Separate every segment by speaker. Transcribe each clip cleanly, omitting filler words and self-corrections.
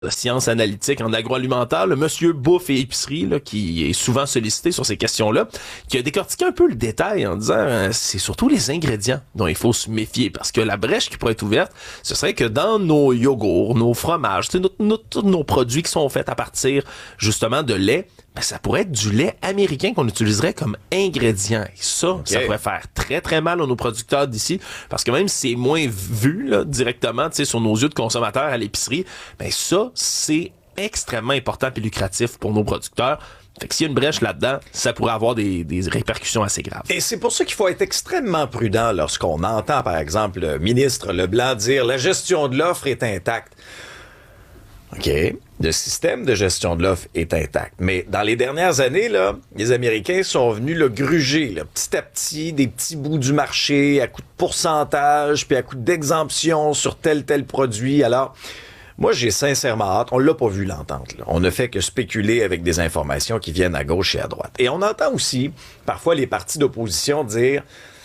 Speaker 1: de sciences analytiques en agroalimentaire, le monsieur bouffe et épicerie, là, qui est souvent sollicité sur ces questions-là, qui a décortiqué un peu le détail en disant c'est surtout les ingrédients dont il faut se méfier, parce que la brèche qui pourrait être ouverte, ce serait que dans nos yogourts, nos fromages, tous nos produits qui sont faits à partir justement de lait, ben, ça pourrait être du lait américain qu'on utiliserait comme ingrédient. Et ça, ça pourrait faire très, très mal à nos producteurs d'ici, parce que même si c'est moins vu là, directement sur nos yeux de consommateurs à l'épicerie, ben ça, c'est extrêmement important et lucratif pour nos producteurs. Fait que s'il y a une brèche là-dedans, ça pourrait avoir des répercussions assez graves.
Speaker 2: Et c'est pour ça qu'il faut être extrêmement prudent lorsqu'on entend, par exemple, le ministre Leblanc dire « la gestion de l'offre est intacte ». OK. Le système de gestion de l'offre est intact. Mais dans les dernières années, là, les Américains sont venus le gruger, là, petit à petit, des petits bouts du marché, à coup de pourcentage, puis à coup d'exemption sur tel produit. Alors, moi, j'ai sincèrement hâte. On l'a pas vu, l'entente, là. On ne fait que spéculer avec des informations qui viennent à gauche et à droite. Et on entend aussi, parfois, les partis d'opposition dire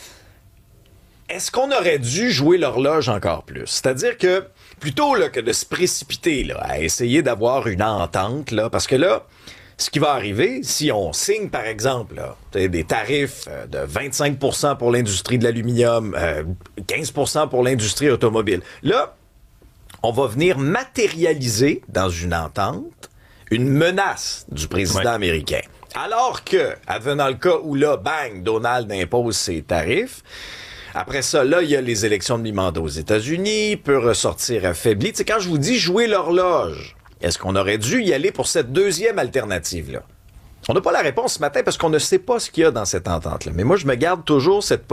Speaker 2: « est-ce qu'on aurait dû jouer l'horloge encore plus? » C'est-à-dire que plutôt là, que de se précipiter là, à essayer d'avoir une entente, là, parce que là, ce qui va arriver, si on signe, par exemple, là, des tarifs de 25% pour l'industrie de l'aluminium, 15% pour l'industrie automobile, là, on va venir matérialiser dans une entente une menace du président américain. Alors que, advenant le cas où là, bang, Donald impose ses tarifs, après ça, là, il y a les élections de mi-mandat aux États-Unis, peut ressortir affaibli. Tu sais, quand je vous dis jouer l'horloge, est-ce qu'on aurait dû y aller pour cette deuxième alternative-là? On n'a pas la réponse ce matin parce qu'on ne sait pas ce qu'il y a dans cette entente-là. Mais moi, je me garde toujours cette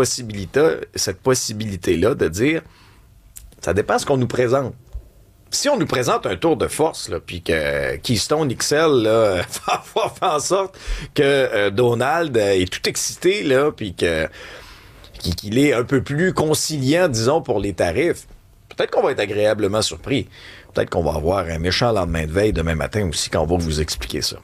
Speaker 2: possibilité-là de dire, ça dépend de ce qu'on nous présente. Si on nous présente un tour de force, là, puis que Keystone XL là, va faire en sorte que Donald est tout excité, là, puis qu'il est un peu plus conciliant, disons, pour les tarifs, peut-être qu'on va être agréablement surpris. Peut-être qu'on va avoir un méchant lendemain de veille demain matin aussi quand on va vous expliquer ça.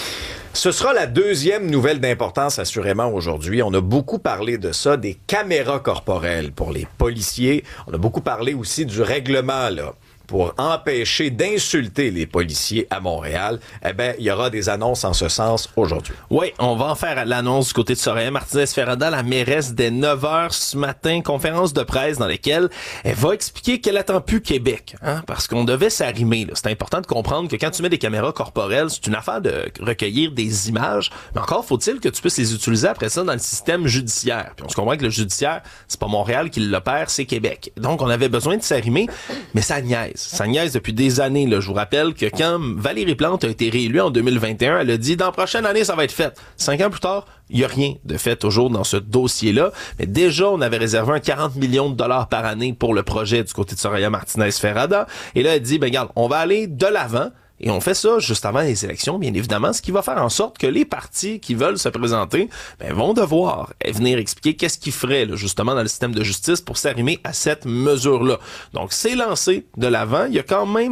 Speaker 2: Ce sera la deuxième nouvelle d'importance assurément aujourd'hui. On a beaucoup parlé de ça, des caméras corporelles pour les policiers. On a beaucoup parlé aussi du règlement, là, pour empêcher d'insulter les policiers à Montréal. Eh bien, il y aura des annonces en ce sens aujourd'hui.
Speaker 1: Oui, on va en faire l'annonce du côté de Soraya Martinez-Ferrada, la mairesse, dès 9h ce matin, conférence de presse dans laquelle elle va expliquer qu'elle attend plus Québec, hein, parce qu'on devait s'arrimer. Là. C'est important de comprendre que quand tu mets des caméras corporelles, c'est une affaire de recueillir des images, mais encore faut-il que tu puisses les utiliser après ça dans le système judiciaire. Puis on se comprend que le judiciaire, c'est pas Montréal qui l'opère, c'est Québec. Donc on avait besoin de s'arrimer, mais ça niaise. Ça niaise depuis des années. Là. Je vous rappelle que quand Valérie Plante a été réélue en 2021, elle a dit « dans la prochaine année, ça va être fait ». 5 ans plus tard, il n'y a rien de fait toujours dans ce dossier-là. Mais déjà, on avait réservé un 40 millions de dollars par année pour le projet du côté de Soraya Martinez-Ferrada. Et là, elle dit « ben regarde, on va aller de l'avant ». Et on fait ça juste avant les élections, bien évidemment, ce qui va faire en sorte que les partis qui veulent se présenter vont devoir venir expliquer qu'est-ce qu'ils feraient là, justement dans le système de justice pour s'arrimer à cette mesure-là. Donc, c'est lancé de l'avant. Il y a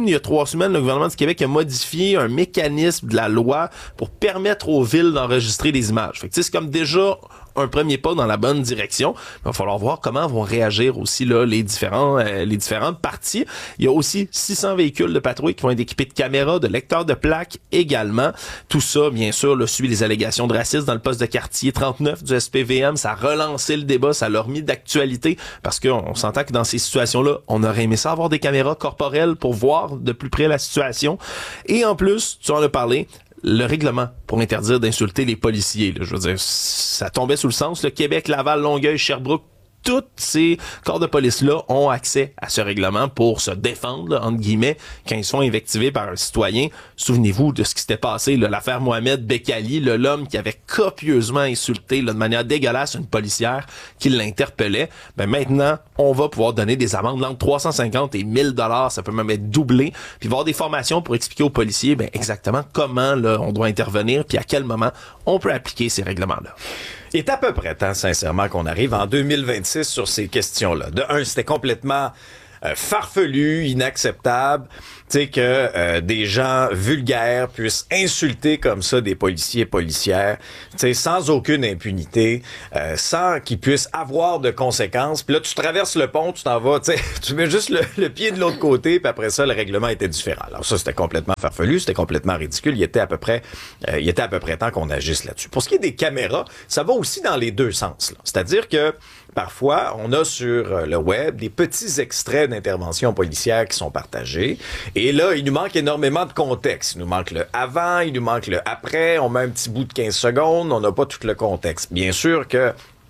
Speaker 1: 3 semaines, le gouvernement du Québec a modifié un mécanisme de la loi pour permettre aux villes d'enregistrer des images. Fait que c'est comme déjà un premier pas dans la bonne direction. Il va falloir voir comment vont réagir aussi là les différentes parties. Il y a aussi 600 véhicules de patrouille qui vont être équipés de caméras, de lecteurs de plaques également. Tout ça, bien sûr, là, suit les allégations de racisme dans le poste de quartier 39 du SPVM. Ça a relancé le débat, ça l'a remis d'actualité parce qu'on s'entend que dans ces situations-là, on aurait aimé ça avoir des caméras corporelles pour voir de plus près la situation. Et en plus, tu en as parlé, le règlement pour interdire d'insulter les policiers. Là, je veux dire, ça tombait sous le sens. Le Québec, Laval, Longueuil, Sherbrooke, tous ces corps de police-là ont accès à ce règlement pour se défendre, là, entre guillemets, quand ils sont invectivés par un citoyen. Souvenez-vous de ce qui s'était passé, là, l'affaire Mohamed Bekali, là, l'homme qui avait copieusement insulté là, de manière dégueulasse une policière qui l'interpellait. Ben maintenant, on va pouvoir donner des amendes entre 350 et 1000 $, ça peut même être doublé. Puis il va y avoir des formations pour expliquer aux policiers exactement comment là, on doit intervenir puis à quel moment on peut appliquer ces règlements-là.
Speaker 2: Il est à peu près temps, sincèrement, qu'on arrive en 2026 sur ces questions-là. De un, c'était complètement farfelu, inacceptable. sais, que des gens vulgaires puissent insulter comme ça des policiers et policières, tu sais, sans aucune impunité, sans qu'ils puissent avoir de conséquences. Puis là, tu traverses le pont, tu t'en vas, tu sais, tu mets juste le pied de l'autre côté, puis après ça, le règlement était différent. Alors ça, c'était complètement farfelu, c'était complètement ridicule. Il était à peu près temps qu'on agisse là-dessus. Pour ce qui est des caméras, ça va aussi dans les deux sens, là. C'est-à-dire que parfois, on a sur le web des petits extraits d'interventions policières qui sont partagés. Et là, il nous manque énormément de contexte. Il nous manque le avant, il nous manque le après. On met un petit bout de 15 secondes, on n'a pas tout le contexte. Bien sûr que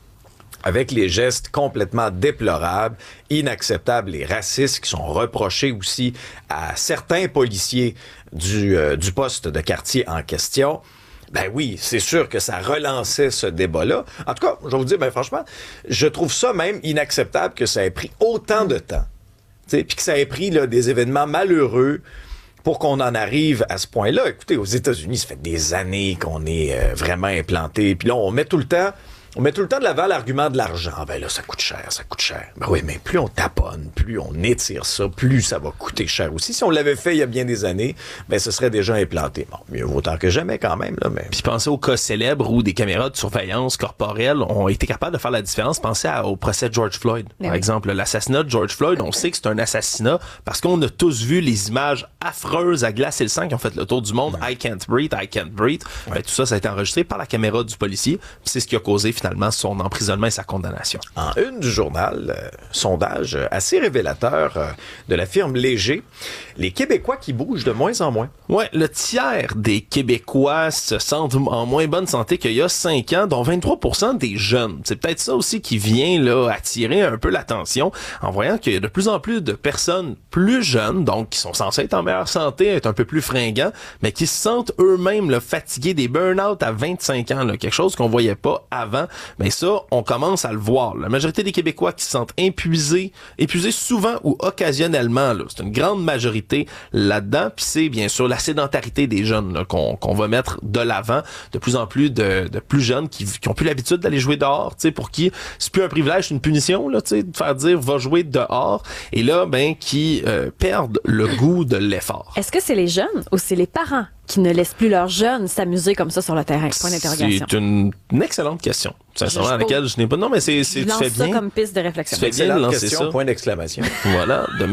Speaker 2: avec les gestes complètement déplorables, inacceptables et racistes qui sont reprochés aussi à certains policiers du poste de quartier en question, ben oui, c'est sûr que ça relançait ce débat-là. En tout cas, je vais vous dire, ben franchement, je trouve ça même inacceptable que ça ait pris autant de temps. Puis que ça ait pris là, des événements malheureux pour qu'on en arrive à ce point-là. Écoutez, aux États-Unis, ça fait des années qu'on est vraiment implanté. Puis là, on met tout le temps de l'avant l'argument de l'argent. Ben là, ça coûte cher. Ben oui, mais plus on taponne, plus on étire ça, plus ça va coûter cher aussi. Si on l'avait fait il y a bien des années, ben ce serait déjà implanté. Bon, mieux vaut tard que jamais quand même, là, mais...
Speaker 1: Puis pensez aux cas célèbres où des caméras de surveillance corporelle ont été capables de faire la différence. Pensez au procès de George Floyd, par exemple. L'assassinat de George Floyd, on sait que c'est un assassinat parce qu'on a tous vu les images affreuses à glacer le sang qui ont fait le tour du monde. I can't breathe. Ben, tout ça a été enregistré par la caméra du policier. Puis c'est ce qui a causé finalement son emprisonnement et sa condamnation.
Speaker 2: En une du journal, sondage assez révélateur de la firme Léger, les Québécois qui bougent de moins en moins.
Speaker 1: Ouais, le tiers des Québécois se sentent en moins bonne santé qu'il y a 5 ans, dont 23% des jeunes. C'est peut-être ça aussi qui vient là attirer un peu l'attention en voyant qu'il y a de plus en plus de personnes plus jeunes, donc qui sont censées être en meilleure santé, être un peu plus fringants, mais qui se sentent eux-mêmes là, fatigués, des burn-out à 25 ans, là, quelque chose qu'on voyait pas avant. Mais ça, on commence à le voir. La majorité des Québécois qui se sentent épuisés souvent ou occasionnellement, là, c'est une grande majorité là-dedans. Puis c'est bien sûr la sédentarité des jeunes là, qu'on va mettre de l'avant. De plus en plus de plus jeunes qui ont plus l'habitude d'aller jouer dehors, tu sais, pour qui c'est plus un privilège, c'est une punition, là, tu sais, de faire dire va jouer dehors. Et là, ben qui perdent le goût de l'effort.
Speaker 3: Est-ce que c'est les jeunes ou c'est les parents qui ne laissent plus leurs jeunes s'amuser comme ça sur le terrain? Point d'interrogation.
Speaker 1: C'est une excellente question. Sincèrement, à laquelle je n'ai pas... Non, mais tu fais bien.
Speaker 3: Ça comme piste de réflexion.
Speaker 1: Tu fais bien de lancer
Speaker 2: question,
Speaker 1: ça.
Speaker 2: Point d'exclamation.
Speaker 1: Voilà, de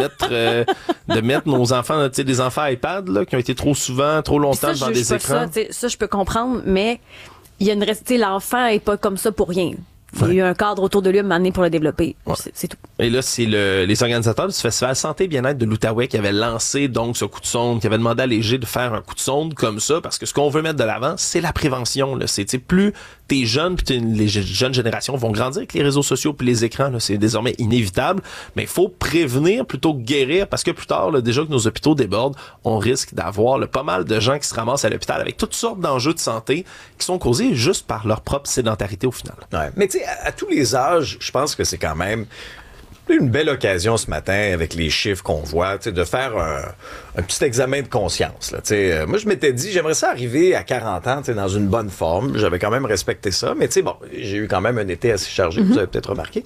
Speaker 1: mettre nos enfants, tu sais, des enfants iPad, là, qui ont été trop souvent, trop longtemps devant des écrans.
Speaker 3: Ça, je peux comprendre, mais il y a une l'enfant est pas comme ça pour rien. Il y a eu un cadre autour de lui à un moment donné pour le développer. Ouais. C'est tout.
Speaker 1: Et là, c'est les organisateurs du Festival Santé et Bien-être de l'Outaouais qui avaient lancé donc ce coup de sonde, qui avaient demandé à Léger de faire un coup de sonde comme ça, parce que ce qu'on veut mettre de l'avant, c'est la prévention. Là. C'est plus t'es jeune, puis les jeunes générations vont grandir avec les réseaux sociaux puis les écrans. Là, c'est désormais inévitable. Mais il faut prévenir plutôt que guérir, parce que plus tard, là, déjà que nos hôpitaux débordent, on risque d'avoir là, pas mal de gens qui se ramassent à l'hôpital avec toutes sortes d'enjeux de santé qui sont causés juste par leur propre sédentarité au final.
Speaker 2: Ouais. Mais tu sais, à tous les âges, je pense que c'est quand même une belle occasion ce matin avec les chiffres qu'on voit, de faire un petit examen de conscience. Là, moi, je m'étais dit, j'aimerais ça arriver à 40 ans dans une bonne forme. J'avais quand même respecté ça. Mais bon, j'ai eu quand même un été assez chargé, vous avez peut-être remarqué.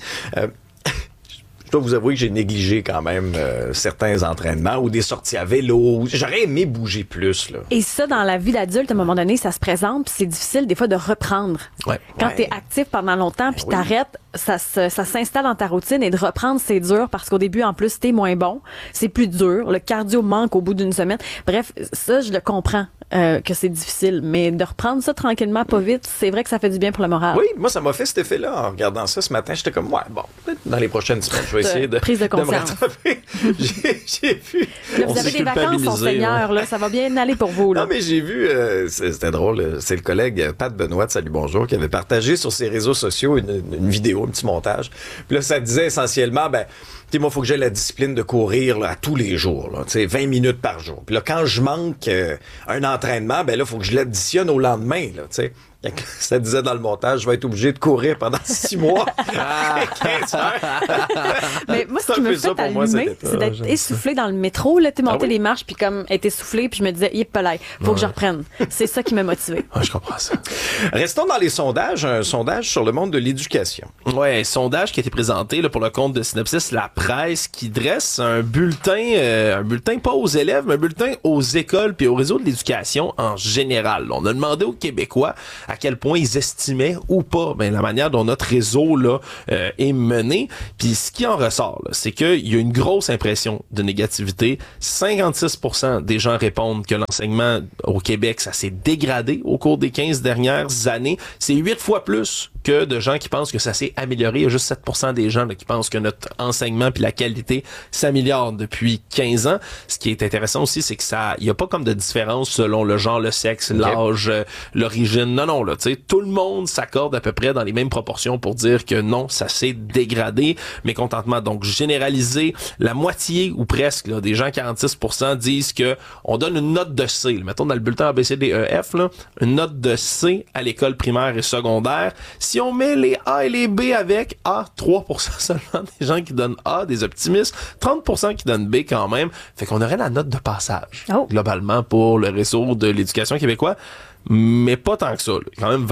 Speaker 2: Je dois vous avouer que j'ai négligé quand même certains entraînements ou des sorties à vélo. J'aurais aimé bouger plus. Là.
Speaker 3: Et ça, dans la vie d'adulte, à un moment donné, ça se présente, puis c'est difficile des fois de reprendre.
Speaker 1: Ouais.
Speaker 3: Quand t'es actif pendant longtemps, puis t'arrêtes, ça s'installe dans ta routine, et de reprendre, c'est dur, parce qu'au début, en plus, t'es moins bon, c'est plus dur, le cardio manque au bout d'une semaine. Bref, ça, je le comprends. Que c'est difficile, mais de reprendre ça tranquillement, pas vite, c'est vrai que ça fait du bien pour le moral.
Speaker 2: Oui, moi, ça m'a fait cet effet-là en regardant ça ce matin. J'étais comme, ouais, bon, dans les prochaines semaines, je vais essayer de
Speaker 3: prise de conscience.
Speaker 2: me rattraper. J'ai vu...
Speaker 3: Là, vous avez des vacances, mon Seigneur, là, ça va bien aller pour vous. Là.
Speaker 2: Non, mais j'ai vu, c'était drôle, c'est le collègue Pat Benoît de Salut Bonjour qui avait partagé sur ses réseaux sociaux une vidéo, un petit montage. Puis là, ça disait essentiellement, moi, il faut que j'aie la discipline de courir là, à tous les jours, là, 20 minutes par jour. Puis là, quand je manque un entraînement, là, il faut que je l'additionne au lendemain. Là, Ça disait dans le montage, je vais être obligé de courir pendant 6 mois. 15 heures.
Speaker 3: Mais moi, ce qui me fait allumer, c'est d'être essoufflé dans le métro, là, monter les marches, puis comme être essoufflé, puis je me disais, faut que je reprenne. C'est ça qui m'a motivé.
Speaker 1: Je comprends ça.
Speaker 2: Restons dans les sondages. Un sondage sur le monde de l'éducation.
Speaker 1: Ouais, un sondage qui a été présenté là, pour le compte de Synopsis La Presse, qui dresse un bulletin pas aux élèves, mais un bulletin aux écoles puis au réseau de l'éducation en général. On a demandé aux Québécois à quel point ils estimaient ou pas la manière dont notre réseau là est mené. Puis ce qui en ressort, là, c'est qu'il y a une grosse impression de négativité. 56% des gens répondent que l'enseignement au Québec, ça s'est dégradé au cours des 15 dernières années. C'est 8 fois plus que de gens qui pensent que ça s'est amélioré. Il y a juste 7% des gens là, qui pensent que notre enseignement puis la qualité s'améliore depuis 15 ans. Ce qui est intéressant aussi, c'est que il y a pas comme de différence selon le genre, le sexe, l'âge, l'origine. Non, là, tu sais, tout le monde s'accorde à peu près dans les mêmes proportions pour dire que non, ça s'est dégradé. Mécontentement donc généralisé. La moitié ou presque là, des gens, 46%, disent que on donne une note de C. Mettons dans le bulletin ABCDEF, là, une note de C à l'école primaire et secondaire. Si on met les A et les B avec A, 3% seulement des gens qui donnent A, des optimistes, 30% qui donnent B quand même. Fait qu'on aurait la note de passage, globalement, pour le réseau de l'éducation québécois. Mais pas tant que ça. Là. Quand même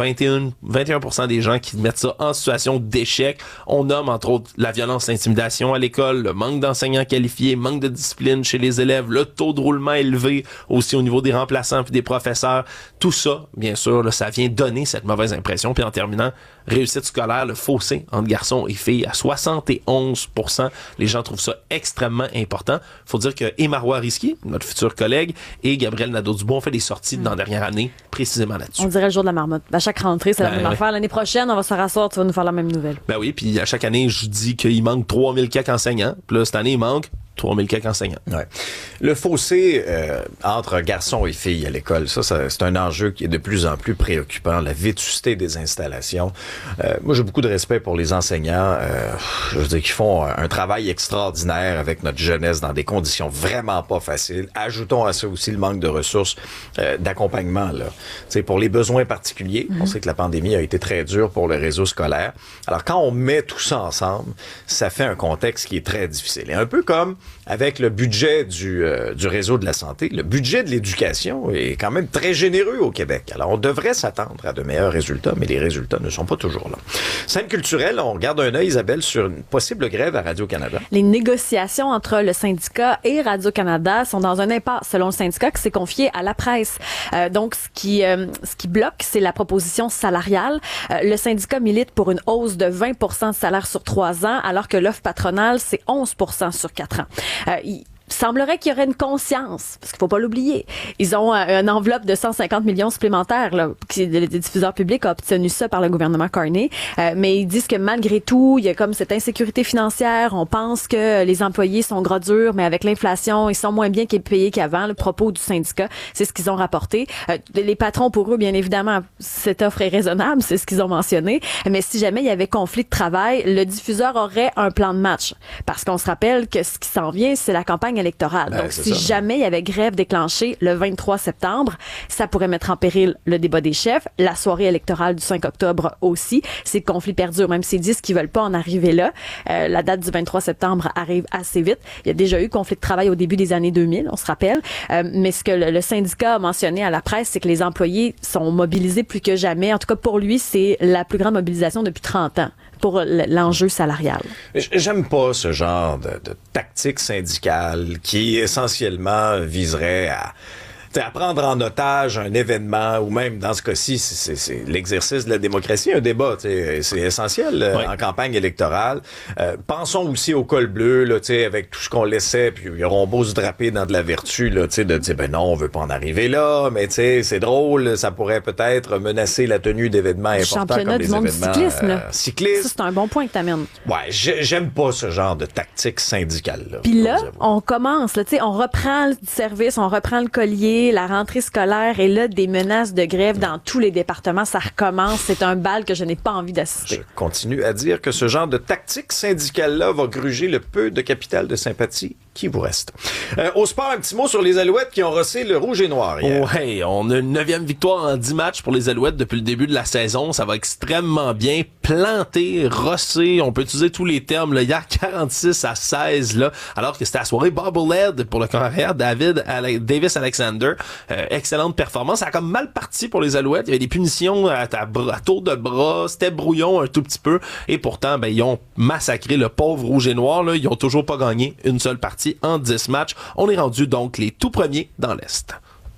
Speaker 1: 21% des gens qui mettent ça en situation d'échec. On nomme entre autres la violence, l'intimidation à l'école, le manque d'enseignants qualifiés, manque de discipline chez les élèves, le taux de roulement élevé aussi au niveau des remplaçants puis des professeurs. Tout ça, bien sûr, là, ça vient donner cette mauvaise impression. Puis en terminant, réussite scolaire, le fossé entre garçons et filles à 71%. Les gens trouvent ça extrêmement important. Faut dire que Marois Risky, notre futur collègue, et Gabriel Nadeau-Dubois ont fait des sorties dans la dernière année précisément là-dessus.
Speaker 3: On dirait le jour de la marmotte. À chaque rentrée, c'est la même affaire. L'année prochaine, on va se rasseoir, tu vas nous faire la même nouvelle.
Speaker 1: Ben oui, puis à chaque année, je dis qu'il manque 3000 quelques enseignants. Puis là, cette année, il manque 3000 quelques enseignants.
Speaker 2: Ouais. Le fossé entre garçons et filles à l'école, ça, c'est un enjeu qui est de plus en plus préoccupant. La vétusté des installations. Moi, j'ai beaucoup de respect pour les enseignants. Je veux dire qu'ils font un travail extraordinaire avec notre jeunesse dans des conditions vraiment pas faciles. Ajoutons à ça aussi le manque de ressources d'accompagnement. Là. T'sais, pour les besoins particuliers, on sait que la pandémie a été très dure pour le réseau scolaire. Alors, quand on met tout ça ensemble, ça fait un contexte qui est très difficile. Et un peu comme avec le budget du réseau de la santé, le budget de l'éducation est quand même très généreux au Québec. Alors, on devrait s'attendre à de meilleurs résultats, mais les résultats ne sont pas toujours là. Scène culturelle, on garde un œil, Isabelle, sur une possible grève à Radio-Canada.
Speaker 3: Les négociations entre le syndicat et Radio-Canada sont dans un impasse, selon le syndicat, qui s'est confié à la presse. Donc, ce qui bloque, c'est la proposition salariale. Le syndicat milite pour une hausse de 20% de salaire sur 3 ans, alors que l'offre patronale, c'est 11% sur 4 ans. Il semblerait qu'il y aurait une conscience, parce qu'il faut pas l'oublier. Ils ont une enveloppe de 150 millions supplémentaires, là, qui le diffuseur public a obtenu ça par le gouvernement Carney. Mais ils disent que malgré tout, il y a comme cette insécurité financière. On pense que les employés sont gras durs, mais avec l'inflation, ils sont moins bien payés qu'avant. Le propos du syndicat, c'est ce qu'ils ont rapporté. Les patrons, pour eux, bien évidemment, cette offre est raisonnable, c'est ce qu'ils ont mentionné. Mais si jamais il y avait conflit de travail, le diffuseur aurait un plan de match. Parce qu'on se rappelle que ce qui s'en vient, c'est la campagne électorale. Donc, si jamais il y avait grève déclenchée le 23 septembre, ça pourrait mettre en péril le débat des chefs, la soirée électorale du 5 octobre aussi. Si le conflit perdure, même s'ils disent qu'ils veulent pas en arriver là, la date du 23 septembre arrive assez vite. Il y a déjà eu conflit de travail au début des années 2000, on se rappelle. Mais ce que le syndicat a mentionné à la presse, c'est que les employés sont mobilisés plus que jamais. En tout cas, pour lui, c'est la plus grande mobilisation depuis 30 ans. Pour l'enjeu salarial.
Speaker 2: J'aime pas ce genre de tactique syndicale qui essentiellement viserait à prendre en otage un événement ou même dans ce cas-ci, c'est l'exercice de la démocratie, un débat, c'est essentiel en campagne électorale. Pensons aussi au col bleu, là, avec tout ce qu'on laissait, puis ils auront beau se draper dans de la vertu, là, de dire ben non, on veut pas en arriver là, mais c'est drôle, ça pourrait peut-être menacer la tenue d'événements importants comme les événements cyclisme.
Speaker 3: Ça, c'est un bon point que t'amènes.
Speaker 2: Ouais, j'aime pas ce genre de tactique syndicale.
Speaker 3: Puis là, on commence, là, on reprend le service, on reprend le collier, la rentrée scolaire et là, des menaces de grève dans tous les départements. Ça recommence. C'est un bal que je n'ai pas envie d'assister.
Speaker 2: Je continue à dire que ce genre de tactique syndicale-là va gruger le peu de capital de sympathie qui vous reste. Au sport, un petit mot sur les Alouettes qui ont rossé le rouge et noir hier.
Speaker 1: Ouais, on a une 9e victoire en 10 matchs pour les Alouettes depuis le début de la saison. Ça va extrêmement bien. Planté, rossé, on peut utiliser tous les termes. Là. Hier, 46-16, là, alors que c'était la soirée bobblehead pour le carrière Davis Alexander. Excellente performance. Ça a comme mal parti pour les Alouettes. Il y avait des punitions à tour de bras. C'était brouillon un tout petit peu. Et pourtant, ils ont massacré le pauvre rouge et noir. Là. Ils ont toujours pas gagné une seule partie en 10 matchs. On est rendu donc les tout premiers dans l'Est.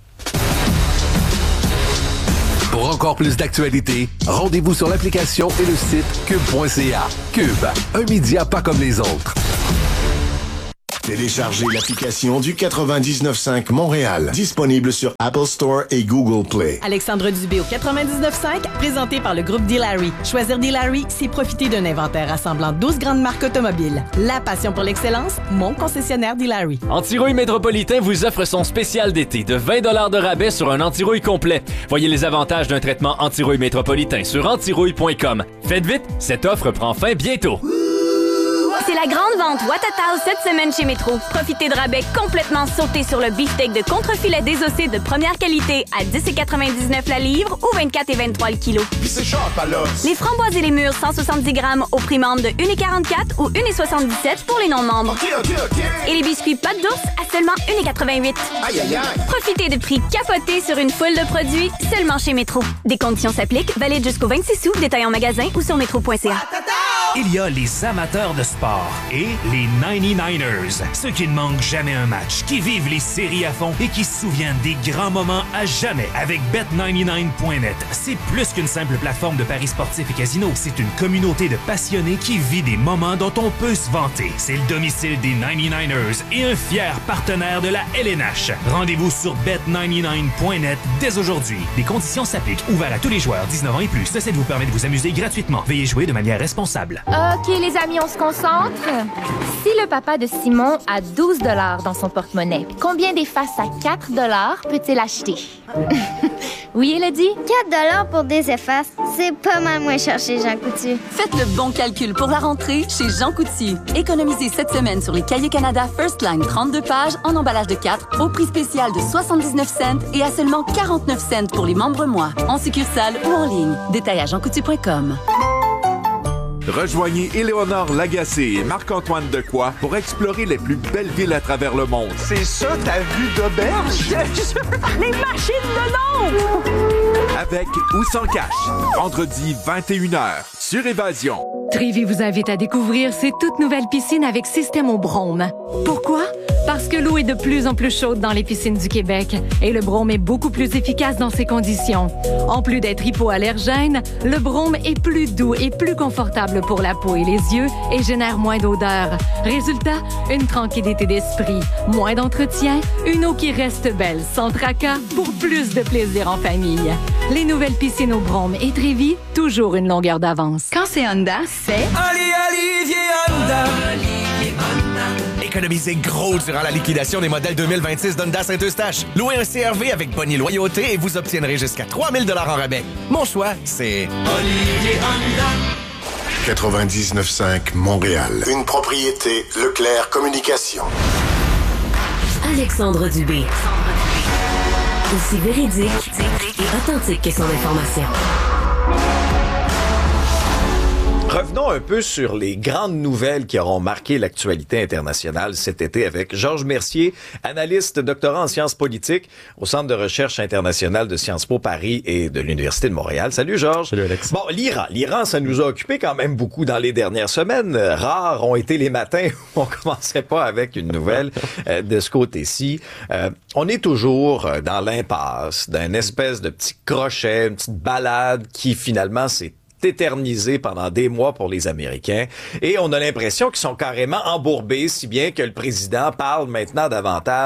Speaker 4: Pour encore plus d'actualités, rendez-vous sur l'application et le site cube.ca. Cube, un média pas comme les autres.
Speaker 5: Téléchargez l'application du 99.5 Montréal, disponible sur Apple Store et Google Play.
Speaker 6: Alexandre Dubé au 99.5, présenté par le groupe D-Larry. Choisir D-Larry, c'est profiter d'un inventaire rassemblant 12 grandes marques automobiles. La passion pour l'excellence, mon concessionnaire D-Larry.
Speaker 7: Antirouille Métropolitain vous offre son spécial d'été de 20 $ de rabais sur un antirouille complet. Voyez les avantages d'un traitement antirouille métropolitain sur antirouille.com. Faites vite, cette offre prend fin bientôt.
Speaker 8: C'est la grande vente Watatao cette semaine chez Métro. Profitez de rabais complètement sautés sur le beefsteak de contre-filet désossé de première qualité à 10,99 la livre ou 24,23 le kilo.
Speaker 5: Puis c'est sharp, alors.
Speaker 8: Les framboises et les mûres 170 grammes au prix membre de 1,44 ou 1,77 pour les non-membres.
Speaker 5: OK.
Speaker 8: Et les biscuits pâte d'ours à seulement 1,88.
Speaker 5: Aïe.
Speaker 8: Profitez de prix capotés sur une foule de produits seulement chez Métro. Des conditions s'appliquent, valides jusqu'au 26 août, détail en magasin ou sur métro.ca.
Speaker 9: Il y a les amateurs de sport et les 99ers, ceux qui ne manquent jamais un match, qui vivent les séries à fond et qui se souviennent des grands moments à jamais. Avec Bet99.net, c'est plus qu'une simple plateforme de paris sportifs et casinos. C'est une communauté de passionnés qui vit des moments dont on peut se vanter. C'est le domicile des 99ers et un fier partenaire de la LNH. Rendez-vous sur Bet99.net dès aujourd'hui. Des conditions s'appliquent. Ouvert à tous les joueurs 19 ans et plus. Ceci vous permet de vous amuser gratuitement. Veuillez jouer de manière responsable.
Speaker 10: OK, les amis, on se concentre. Si le papa de Simon a 12 $ dans son porte-monnaie, combien d'effaces à 4 $ peut-il acheter? Oui, Elodie?
Speaker 11: 4 $ pour des effaces, c'est pas mal moins cher chez Jean Coutu.
Speaker 12: Faites le bon calcul pour la rentrée chez Jean Coutu. Économisez cette semaine sur les Cahiers Canada First Line 32 pages en emballage de 4 au prix spécial de 79 cents et à seulement 49 cents pour les membres mois, en succursale ou en ligne. Détail à jeancoutu.com.
Speaker 4: Rejoignez Éléonore Lagacé et Marc-Antoine Decoy pour explorer les plus belles villes à travers le monde.
Speaker 13: C'est ça ta vue d'auberge?
Speaker 6: Les machines de l'ombre!
Speaker 4: Avec ou sans cash. Vendredi 21h sur Évasion.
Speaker 14: Trévi vous invite à découvrir ses toutes nouvelles piscines avec système au brome. Pourquoi? Parce que l'eau est de plus en plus chaude dans les piscines du Québec et le brome est beaucoup plus efficace dans ces conditions. En plus d'être hypoallergène, le brome est plus doux et plus confortable pour la peau et les yeux et génère moins d'odeur. Résultat, une tranquillité d'esprit, moins d'entretien, une eau qui reste belle sans tracas pour plus de plaisir en famille. Les nouvelles piscines au brome et Trévi, toujours une longueur d'avance.
Speaker 6: Quand c'est Honda, c'est...
Speaker 13: Olivier Honda. Économisez gros durant la liquidation des modèles 2026 d'Honda Saint-Eustache. Louez un CR-V avec Bonnie Loyauté et vous obtiendrez jusqu'à 3 000 $ en rabais. Mon choix, c'est Olivier Honda.
Speaker 5: 99.5 Montréal. Une propriété Leclerc Communication.
Speaker 15: Alexandre Dubé. Aussi véridique et authentique que son information.
Speaker 2: Revenons un peu sur les grandes nouvelles qui auront marqué l'actualité internationale cet été avec Georges Mercier, analyste doctorant en sciences politiques au Centre de recherche internationale de Sciences Po Paris et de l'Université de Montréal. Salut Georges.
Speaker 16: Salut Alex.
Speaker 2: Bon, l'Iran, ça nous a occupé quand même beaucoup dans les dernières semaines. Rares ont été les matins où on commencerait pas avec une nouvelle de ce côté-ci. On est toujours dans l'impasse d'un espèce de petit crochet, une petite balade qui finalement s'est éternisé pendant des mois pour les Américains. Et on a l'impression qu'ils sont carrément embourbés, si bien que le président parle maintenant davantage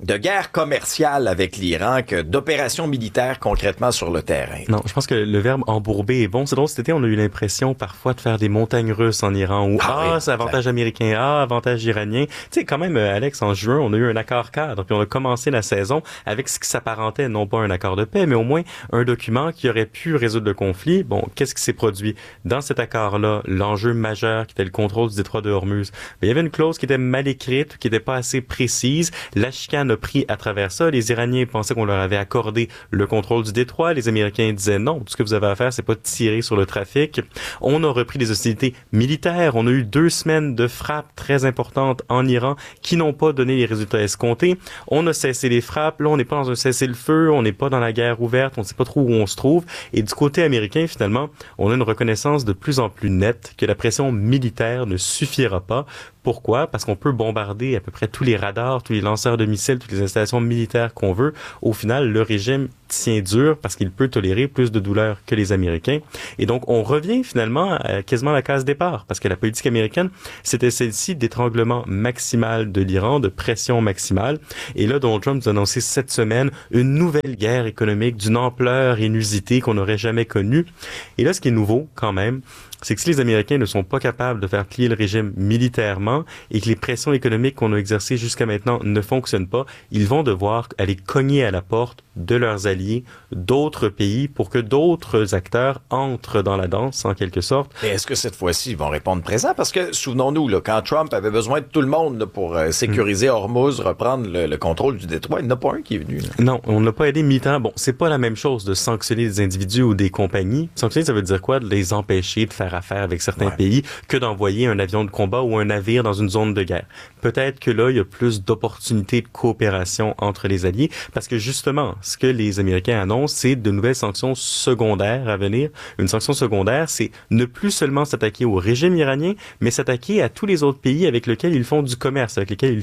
Speaker 2: de guerre commerciale avec l'Iran que d'opérations militaires concrètement sur le terrain.
Speaker 16: Non, je pense que le verbe embourber est bon. C'est drôle, cet été, on a eu l'impression parfois de faire des montagnes russes en Iran où c'est avantage américain, avantage iranien. Tu sais, quand même, Alex, en juin, on a eu un accord cadre, puis on a commencé la saison avec ce qui s'apparentait, non pas un accord de paix, mais au moins un document qui aurait pu résoudre le conflit. Bon, qu'est-ce qui s'est produit? Dans cet accord-là, l'enjeu majeur qui était le contrôle du détroit de Hormuz, il y avait une clause qui était mal écrite, qui n'était pas assez précise. La chicane a pris à travers ça. Les Iraniens pensaient qu'on leur avait accordé le contrôle du détroit. Les Américains disaient non, tout ce que vous avez à faire, c'est pas de tirer sur le trafic. On a repris des hostilités militaires. On a eu 2 semaines de frappes très importantes en Iran qui n'ont pas donné les résultats escomptés. On a cessé les frappes. Là, on n'est pas dans un cessez-le-feu. On n'est pas dans la guerre ouverte. On ne sait pas trop où on se trouve. Et du côté américain, finalement, on a une reconnaissance de plus en plus nette que la pression militaire ne suffira pas. Pourquoi? Parce qu'on peut bombarder à peu près tous les radars, tous les lanceurs de missiles, toutes les installations militaires qu'on veut. Au final, le régime tient dur parce qu'il peut tolérer plus de douleur que les Américains. Et donc, on revient finalement à quasiment la case départ parce que la politique américaine, c'était celle-ci d'étranglement maximal de l'Iran, de pression maximale. Et là, Donald Trump nous a annoncé cette semaine une nouvelle guerre économique d'une ampleur inusitée qu'on n'aurait jamais connue. Et là, ce qui est nouveau quand même, c'est que si les Américains ne sont pas capables de faire plier le régime militairement et que les pressions économiques qu'on a exercées jusqu'à maintenant ne fonctionnent pas, ils vont devoir aller cogner à la porte de leurs alliés, d'autres pays, pour que d'autres acteurs entrent dans la danse, en quelque sorte.
Speaker 2: Et est-ce que cette fois-ci, ils vont répondre présent? Parce que, souvenons-nous, là, quand Trump avait besoin de tout le monde là, pour sécuriser Hormuz, reprendre le contrôle du détroit, il n'y en a pas un qui est venu. Là.
Speaker 16: Non, on n'a pas aidé militairement. Bon, c'est pas la même chose de sanctionner des individus ou des compagnies. Sanctionner, ça veut dire quoi? De les empêcher de faire affaire avec certains pays que d'envoyer un avion de combat ou un navire dans une zone de guerre. Peut-être que là, il y a plus d'opportunités de coopération entre les alliés, parce que justement, ce que les Américains annoncent, c'est de nouvelles sanctions secondaires à venir. Une sanction secondaire, c'est ne plus seulement s'attaquer au régime iranien, mais s'attaquer à tous les autres pays avec lesquels ils font du commerce,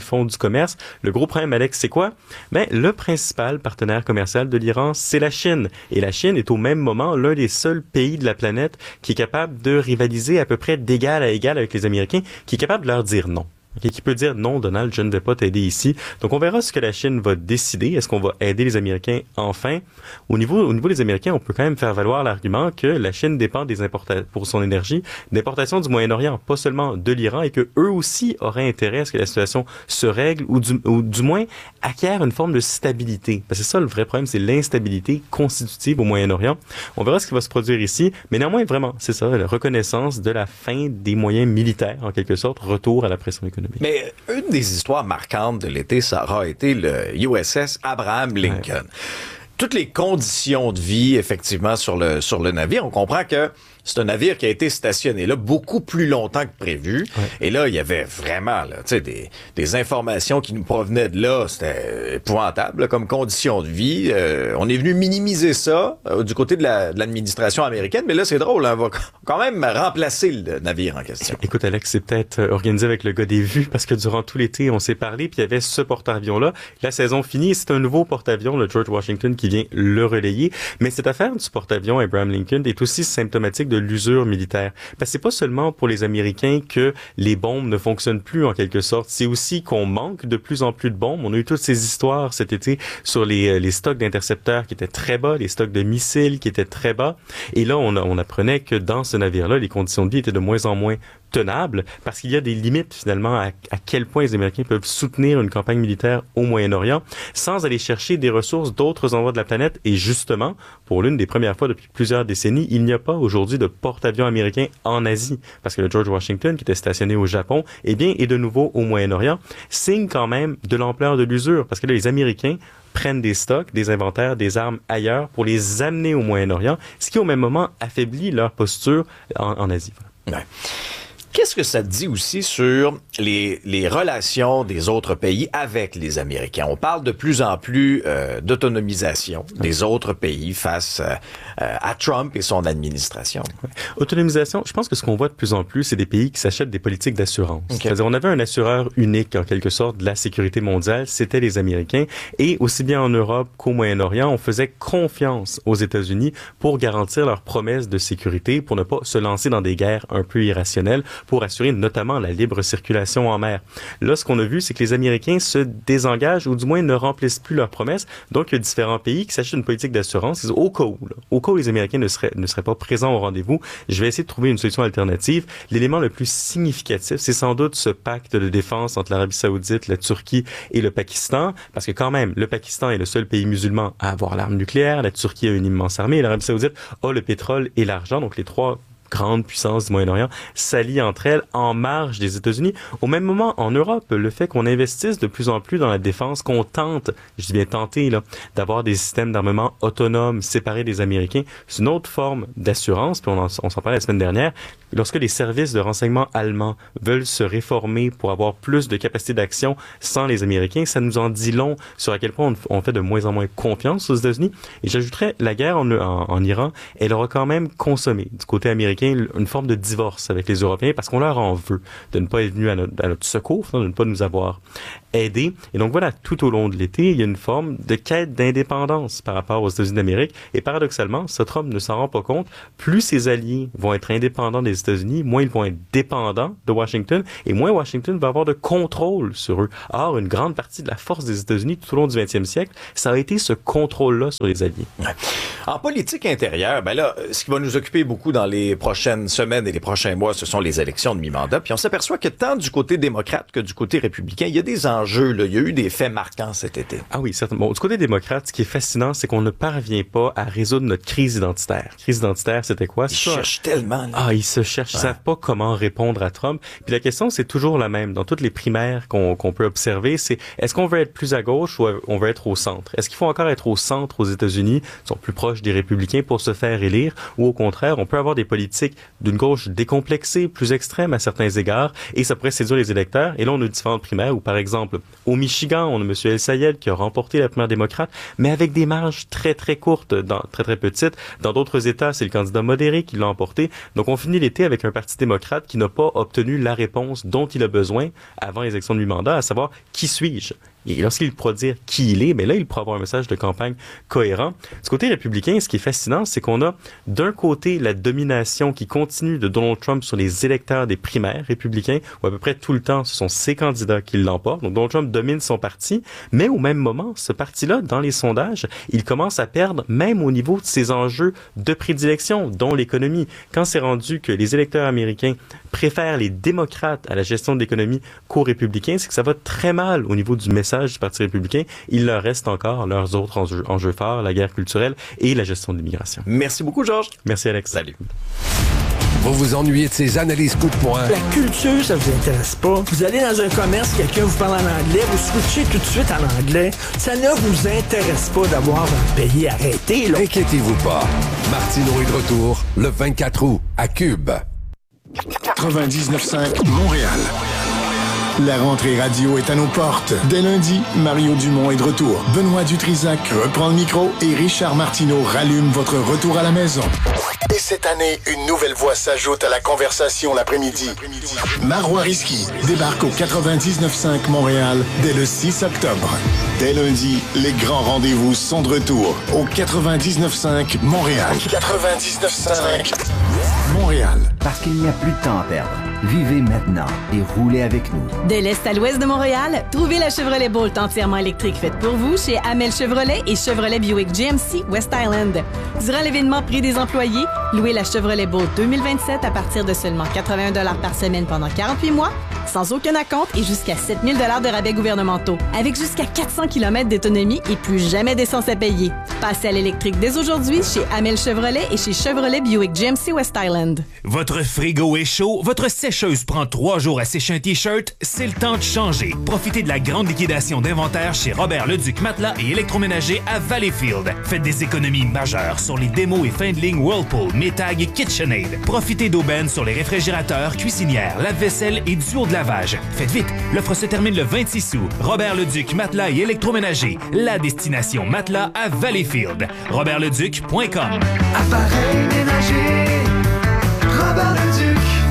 Speaker 16: Le gros problème, Alex, c'est quoi? Ben, le principal partenaire commercial de l'Iran, c'est la Chine. Et la Chine est au même moment l'un des seuls pays de la planète qui est capable de rivaliser à peu près d'égal à égal avec les Américains, qui est capable de leur dire non. Okay, qui peut dire non, Donald, je ne vais pas t'aider ici. Donc, on verra ce que la Chine va décider. Est-ce qu'on va aider les Américains enfin? Au niveau des Américains, on peut quand même faire valoir l'argument que la Chine dépend pour son énergie d'importation du Moyen-Orient, pas seulement de l'Iran, et que eux aussi auraient intérêt à ce que la situation se règle ou du moins acquiert une forme de stabilité. Parce que c'est ça le vrai problème, c'est l'instabilité constitutive au Moyen-Orient. On verra ce qui va se produire ici, mais néanmoins, vraiment, c'est ça, la reconnaissance de la fin des moyens militaires, en quelque sorte, retour à la pression économique.
Speaker 2: Mais une des histoires marquantes de l'été, ça aura été le USS Abraham Lincoln. Ouais. Toutes les conditions de vie, effectivement, sur le navire, on comprend que c'est un navire qui a été stationné là beaucoup plus longtemps que prévu. Ouais. Et là, il y avait vraiment là, des informations qui nous provenaient de là. C'était épouvantable là, comme conditions de vie. On est venu minimiser ça du côté de l'administration américaine. Mais là, c'est drôle. Hein, on va quand même remplacer le navire en question.
Speaker 16: Écoute, Alex, c'est peut-être organisé avec le gars des vues parce que durant tout l'été, on s'est parlé puis il y avait ce porte-avions-là. La saison finie, c'est un nouveau porte-avions, le George Washington, qui vient le relayer. Mais cette affaire du porte-avions Abraham Lincoln est aussi symptomatique de l'usure militaire. Parce que c'est pas seulement pour les Américains que les bombes ne fonctionnent plus en quelque sorte, c'est aussi qu'on manque de plus en plus de bombes. On a eu toutes ces histoires cet été sur les stocks d'intercepteurs qui étaient très bas, les stocks de missiles qui étaient très bas. Et là, on apprenait que dans ce navire-là, les conditions de vie étaient de moins en moins tenables parce qu'il y a des limites finalement à quel point les Américains peuvent soutenir une campagne militaire au Moyen-Orient sans aller chercher des ressources d'autres endroits de la planète. Et justement, pour l'une des premières fois depuis plusieurs décennies, il n'y a pas aujourd'hui de porte-avions américain en Asie parce que le George Washington, qui était stationné au Japon, est de nouveau au Moyen-Orient, signe quand même de l'ampleur de l'usure parce que là, les Américains prennent des stocks, des inventaires, des armes ailleurs pour les amener au Moyen-Orient, ce qui au même moment affaiblit leur posture en Asie.
Speaker 2: Ouais. Qu'est-ce que ça dit aussi sur les relations des autres pays avec les Américains? On parle de plus en plus d'autonomisation des autres pays face à Trump et son administration.
Speaker 16: Ouais. Autonomisation, je pense que ce qu'on voit de plus en plus, c'est des pays qui s'achètent des politiques d'assurance. Okay. C'est-à-dire, on avait un assureur unique, en quelque sorte, de la sécurité mondiale, c'était les Américains. Et aussi bien en Europe qu'au Moyen-Orient, on faisait confiance aux États-Unis pour garantir leurs promesses de sécurité, pour ne pas se lancer dans des guerres un peu irrationnelles. pour assurer notamment la libre circulation en mer. Là, ce qu'on a vu, c'est que les Américains se désengagent ou du moins ne remplissent plus leurs promesses. Donc, il y a différents pays qui s'achètent une politique d'assurance. Ils disent, au cas où les Américains ne seraient pas présents au rendez-vous, je vais essayer de trouver une solution alternative. L'élément le plus significatif, c'est sans doute ce pacte de défense entre l'Arabie Saoudite, la Turquie et le Pakistan, parce que quand même, le Pakistan est le seul pays musulman à avoir l'arme nucléaire, la Turquie a une immense armée et l'Arabie Saoudite a le pétrole et l'argent, donc les trois grandes puissances du Moyen-Orient s'allient entre elles en marge des États-Unis. Au même moment, en Europe, le fait qu'on investisse de plus en plus dans la défense, qu'on tente, je dis bien tenter, là, d'avoir des systèmes d'armement autonomes, séparés des Américains, c'est une autre forme d'assurance, puis on s'en parlait la semaine dernière. Lorsque les services de renseignement allemands veulent se réformer pour avoir plus de capacité d'action sans les Américains, ça nous en dit long sur à quel point on fait de moins en moins confiance aux États-Unis. Et j'ajouterais, la guerre en Iran, elle aura quand même consommé du côté américain une forme de divorce avec les Européens parce qu'on leur en veut de ne pas être venus à notre secours, de ne pas nous avoir aidés. Et donc voilà, tout au long de l'été, il y a une forme de quête d'indépendance par rapport aux États-Unis d'Amérique. Et paradoxalement, ce Trump ne s'en rend pas compte. Plus ses alliés vont être indépendants des États-Unis, moins ils vont être dépendants de Washington et moins Washington va avoir de contrôle sur eux. Or, une grande partie de la force des États-Unis tout au long du 20e siècle, ça a été ce contrôle-là sur les alliés.
Speaker 2: Ouais. En politique intérieure, ben là, ce qui va nous occuper beaucoup dans les prochaines semaines et les prochains mois, ce sont les élections de mi-mandat. Puis on s'aperçoit que tant du côté démocrate que du côté républicain, il y a des enjeux, là. Il y a eu des faits marquants cet été.
Speaker 16: Ah oui, certainement. Bon, du côté démocrate, ce qui est fascinant, c'est qu'on ne parvient pas à résoudre notre crise identitaire. Crise identitaire, c'était quoi?
Speaker 2: Ils cherchent tellement. Là.
Speaker 16: Ah, ils se cherchent. Ils savent pas comment répondre à Trump. Puis la question, c'est toujours la même. Dans toutes les primaires qu'on peut observer, c'est est-ce qu'on veut être plus à gauche ou on veut être au centre? Est-ce qu'il faut encore être au centre aux États-Unis, qui sont plus proches des républicains pour se faire élire? Ou au contraire, on peut avoir des politiques d'une gauche décomplexée, plus extrême à certains égards, et ça pourrait séduire les électeurs. Et là, on a différentes primaires où, par exemple, au Michigan, on a M. El Sayed qui a remporté la primaire démocrate, mais avec des marges très, très courtes, très, très petites. Dans d'autres États, c'est le candidat modéré qui l'a emporté. Donc, on finit l'été avec un parti démocrate qui n'a pas obtenu la réponse dont il a besoin avant les élections de mi-mandat, à savoir qui suis-je? Et lorsqu'il pourra dire qui il est, mais là, il pourra avoir un message de campagne cohérent. Du côté républicain, ce qui est fascinant, c'est qu'on a d'un côté la domination qui continue de Donald Trump sur les électeurs des primaires républicains, où à peu près tout le temps, ce sont ses candidats qui l'emportent. Donc Donald Trump domine son parti, mais au même moment, ce parti-là, dans les sondages, il commence à perdre même au niveau de ses enjeux de prédilection, dont l'économie. Quand c'est rendu que les électeurs américains préfèrent les démocrates à la gestion de l'économie qu'aux républicains, c'est que ça va très mal au niveau du message du Parti républicain. Il leur reste encore leurs autres enjeux forts, la guerre culturelle et la gestion de l'immigration.
Speaker 2: Merci beaucoup, Georges.
Speaker 16: Merci, Alex.
Speaker 2: Salut.
Speaker 4: Vous vous ennuyez de ces analyses coup de poing?
Speaker 17: La culture, ça vous intéresse pas? Vous allez dans un commerce, quelqu'un vous parle en anglais, vous switchez tout de suite en anglais. Ça ne vous intéresse pas d'avoir un pays arrêté, là.
Speaker 4: Inquiétez-vous pas. Martineau est de retour le 24 août à Cube.
Speaker 5: 99.5 Montréal. La rentrée radio est à nos portes. Dès lundi, Mario Dumont est de retour. Benoît Dutrisac reprend le micro et Richard Martineau rallume votre retour à la maison. Et cette année, une nouvelle voix s'ajoute à la conversation l'après-midi. Marois Risky débarque au 99.5 Montréal dès le 6 octobre. Dès lundi, les grands rendez-vous sont de retour au 99.5 Montréal. 99.5 Montréal.
Speaker 18: Parce qu'il n'y a plus de temps à perdre. Vivez maintenant et roulez avec nous.
Speaker 6: De l'Est à l'Ouest de Montréal, trouvez la Chevrolet Bolt entièrement électrique faite pour vous chez Amel Chevrolet et Chevrolet Buick GMC West Island. Durant l'événement Prix des employés, louez la Chevrolet Bolt 2027 à partir de seulement 81 $ par semaine pendant 48 mois, sans aucun acompte et jusqu'à 7 000 $ de rabais gouvernementaux, avec jusqu'à 400 km d'autonomie et plus jamais d'essence à payer. Passez à l'électrique dès aujourd'hui chez Amel Chevrolet et chez Chevrolet Buick GMC West Island.
Speaker 9: Votre frigo est chaud, votre sécheuse prend 3 jours à sécher un T-shirt, c'est le temps de changer. Profitez de la grande liquidation d'inventaire chez Robert Leduc Matelas et électroménager à Valleyfield. Faites des économies majeures sur les démos et fin de ligne Whirlpool, Metag et KitchenAid. Profitez d'aubaines sur les réfrigérateurs, cuisinières, lave-vaisselle et duos de lavage. Faites vite, l'offre se termine le 26 août. Robert Leduc Matelas et électroménager, la destination matelas à Valleyfield. RobertLeduc.com.
Speaker 19: Appareil ménager, Robert Leduc.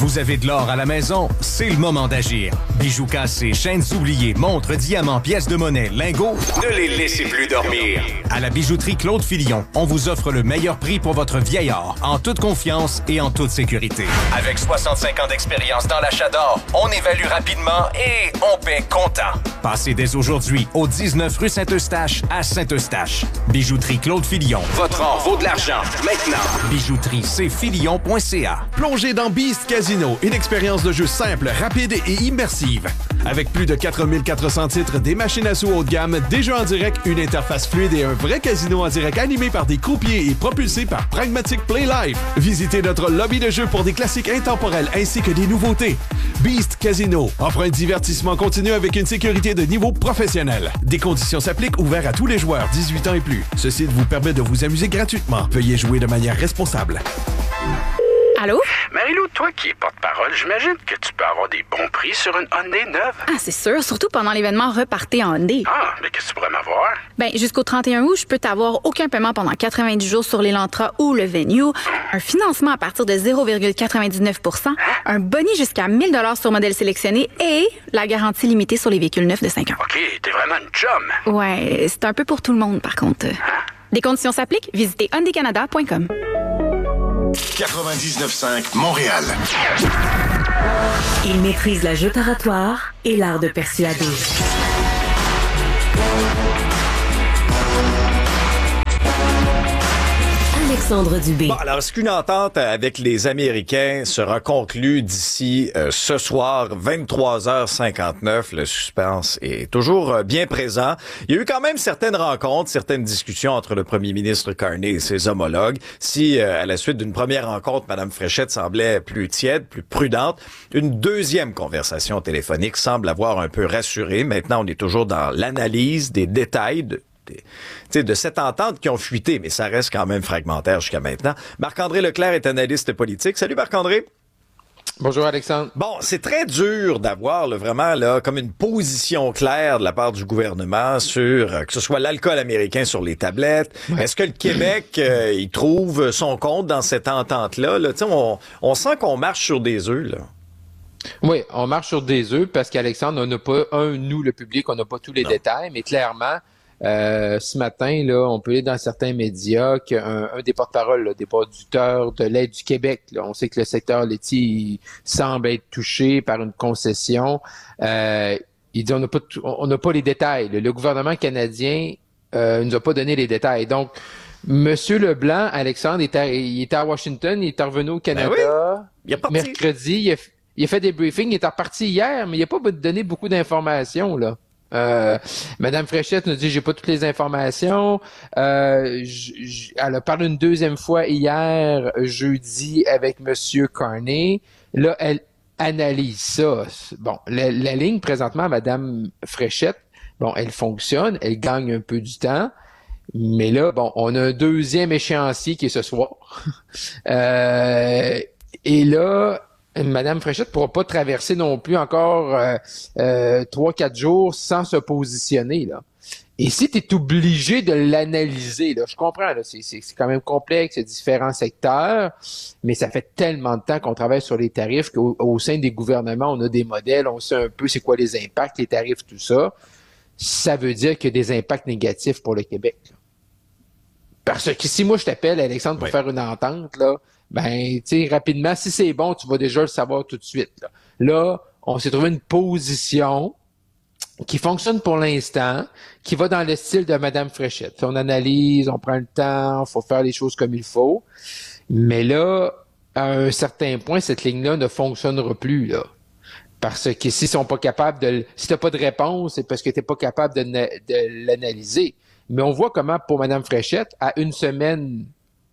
Speaker 19: Vous avez de l'or à la maison? C'est le moment d'agir. Bijoux cassés, chaînes oubliées, montres, diamants, pièces de monnaie, lingots, ne les laissez plus dormir. À la bijouterie Claude Filion, on vous offre le meilleur prix pour votre vieil or, en toute confiance et en toute sécurité. Avec 65 ans d'expérience dans l'achat d'or, on évalue rapidement et on paie comptant. Passez dès aujourd'hui au 19 rue Saint-Eustache à Saint-Eustache. Bijouterie Claude Filion. Votre or vaut de l'argent. Maintenant. Bijouterie cfilion.ca.
Speaker 20: Plongez dans Beast Casino, une expérience de jeu simple, rapide et immersive. Avec plus de 4400 titres, des machines à sous haut de gamme, des jeux en direct, une interface fluide et un vrai casino en direct animé par des croupiers et propulsé par Pragmatic Play Live. Visitez notre lobby de jeu pour des classiques intemporels ainsi que des nouveautés. Beast Casino offre un divertissement continu avec une sécurité de niveau professionnel. Des conditions s'appliquent, ouvert à tous les joueurs 18 ans et plus. Ce site vous permet de vous amuser gratuitement. Veuillez jouer de manière responsable.
Speaker 21: Allô?
Speaker 22: Marie-Lou, toi qui es porte-parole, j'imagine que tu peux avoir des bons prix sur une Hyundai neuve.
Speaker 21: Ah, c'est sûr, surtout pendant l'événement Repartez en Hyundai.
Speaker 22: Ah, mais qu'est-ce que tu pourrais m'avoir?
Speaker 21: Ben, jusqu'au 31 août, je peux t'avoir aucun paiement pendant 90 jours sur l'Elantra ou le Venue, un financement à partir de 0,99 %, un boni jusqu'à 1 000 sur modèle sélectionné et la garantie limitée sur les véhicules neufs de 5 ans.
Speaker 22: OK, t'es vraiment une chum.
Speaker 21: Ouais, c'est un peu pour tout le monde, par contre. Des conditions s'appliquent, visitez hyundaicanada.com.
Speaker 5: 99.5 Montréal.
Speaker 15: Il maîtrise la joute oratoire et l'art de persuader. Alexandre Dubé.
Speaker 2: Bon, alors, est-ce qu'une entente avec les Américains sera conclue d'ici ce soir, 23h59? Le suspense est toujours bien présent. Il y a eu quand même certaines rencontres, certaines discussions entre le premier ministre Carney et ses homologues. Si, à la suite d'une première rencontre, Mme Fréchette semblait plus tiède, plus prudente, une deuxième conversation téléphonique semble avoir un peu rassuré. Maintenant, on est toujours dans l'analyse des détails de cette entente qui ont fuité, mais ça reste quand même fragmentaire jusqu'à maintenant. Marc-André Leclerc est analyste politique. Salut Marc-André.
Speaker 23: Bonjour Alexandre.
Speaker 2: Bon, c'est très dur d'avoir vraiment là comme une position claire de la part du gouvernement sur que ce soit l'alcool américain sur les tablettes. Ouais. Est-ce que le Québec il trouve son compte dans cette entente-là? Là, on sent qu'on marche sur des œufs, là.
Speaker 23: Oui, on marche sur des œufs parce qu'Alexandre, on n'a pas, nous, le public, on n'a pas tous les détails, mais clairement, ce matin, là, on peut aller dans certains médias qu'un des porte-paroles des producteurs de lait du Québec, là, on sait que le secteur laitier semble être touché par une concession. Il dit on n'a pas les détails. Le gouvernement canadien nous a pas donné les détails. Donc, Monsieur Leblanc, Alexandre, il était à Washington, il est revenu au Canada. Ben oui. Il est parti. Mercredi, il a fait des briefings, il est reparti hier, mais il n'a pas donné beaucoup d'informations, là. Madame Fréchette nous dit j'ai pas toutes les informations. Elle a parlé une deuxième fois hier, jeudi, avec Monsieur Carney. Là, elle analyse ça. Bon, la ligne présentement, Madame Fréchette, bon, elle fonctionne, elle gagne un peu du temps. Mais là, bon, on a un deuxième échéancier qui est ce soir. Et là, Madame Fréchette pourra pas traverser non plus encore 3-4 jours sans se positionner, là. Et si tu es obligé de l'analyser, là, je comprends, là, c'est quand même complexe, il y a différents secteurs, mais ça fait tellement de temps qu'on travaille sur les tarifs qu'au sein des gouvernements, on a des modèles, on sait un peu c'est quoi les impacts, les tarifs, tout ça. Ça veut dire qu'il y a des impacts négatifs pour le Québec, là. Parce que si moi je t'appelle, Alexandre, pour faire une entente, là, ben, tu sais, rapidement, si c'est bon, tu vas déjà le savoir tout de suite. Là, on s'est trouvé une position qui fonctionne pour l'instant, qui va dans le style de Madame Fréchette. On analyse, on prend le temps, faut faire les choses comme il faut. Mais là, à un certain point, cette ligne-là ne fonctionnera plus, là. Parce que s'ils sont pas capables si t'as pas de réponse, c'est parce que t'es pas capable de l'analyser. Mais on voit comment, pour Madame Fréchette, à une semaine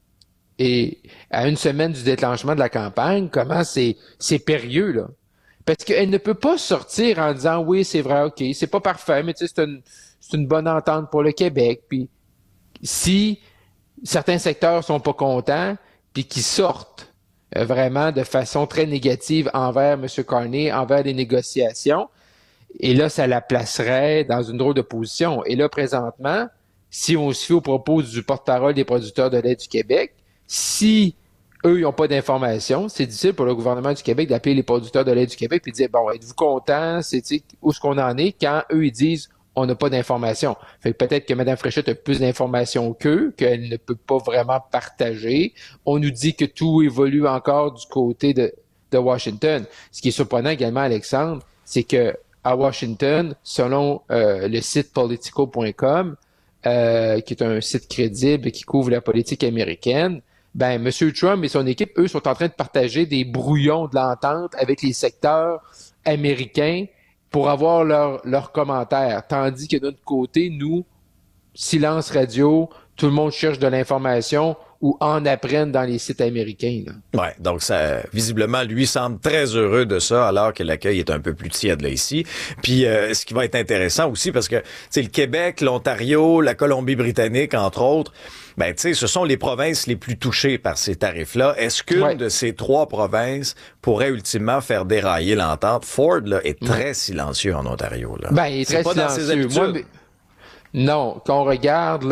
Speaker 23: du déclenchement de la campagne, comment c'est périlleux, là. Parce qu'elle ne peut pas sortir en disant, oui, c'est vrai, OK, c'est pas parfait, mais tu sais, c'est une bonne entente pour le Québec. Puis, si certains secteurs sont pas contents, puis qu'ils sortent vraiment de façon très négative envers M. Carney, envers les négociations, et là, ça la placerait dans une drôle de position. Et là, présentement, si on se fie aux propos du porte-parole des producteurs de lait du Québec, si eux, ils n'ont pas d'informations. C'est difficile pour le gouvernement du Québec d'appeler les producteurs de lait du Québec et de dire, bon, êtes-vous contents? Où est-ce qu'on en est? Quand eux, ils disent, on n'a pas d'informations. Fait que peut-être que Mme Fréchette a plus d'informations qu'eux, qu'elle ne peut pas vraiment partager. On nous dit que tout évolue encore du côté de Washington. Ce qui est surprenant également, Alexandre, c'est que à Washington, selon le site politico.com, qui est un site crédible qui couvre la politique américaine, ben M. Trump et son équipe, eux, sont en train de partager des brouillons de l'entente avec les secteurs américains pour avoir leurs commentaires. Tandis que de notre côté, nous, silence radio, tout le monde cherche de l'information ou en apprennent dans les sites américains. Là.
Speaker 2: Ouais, donc ça, visiblement, lui semble très heureux de ça, alors que l'accueil est un peu plus tiède là ici. Puis, ce qui va être intéressant aussi, parce que c'est le Québec, l'Ontario, la Colombie-Britannique, entre autres, ben tu sais, ce sont les provinces les plus touchées par ces tarifs-là. Est-ce qu'une de ces 3 provinces pourrait ultimement faire dérailler l'entente? Ford là est très silencieux en Ontario. Là.
Speaker 23: Ben, il est très
Speaker 2: pas
Speaker 23: silencieux.
Speaker 2: dans ses habitudes.
Speaker 23: Non, quand on regarde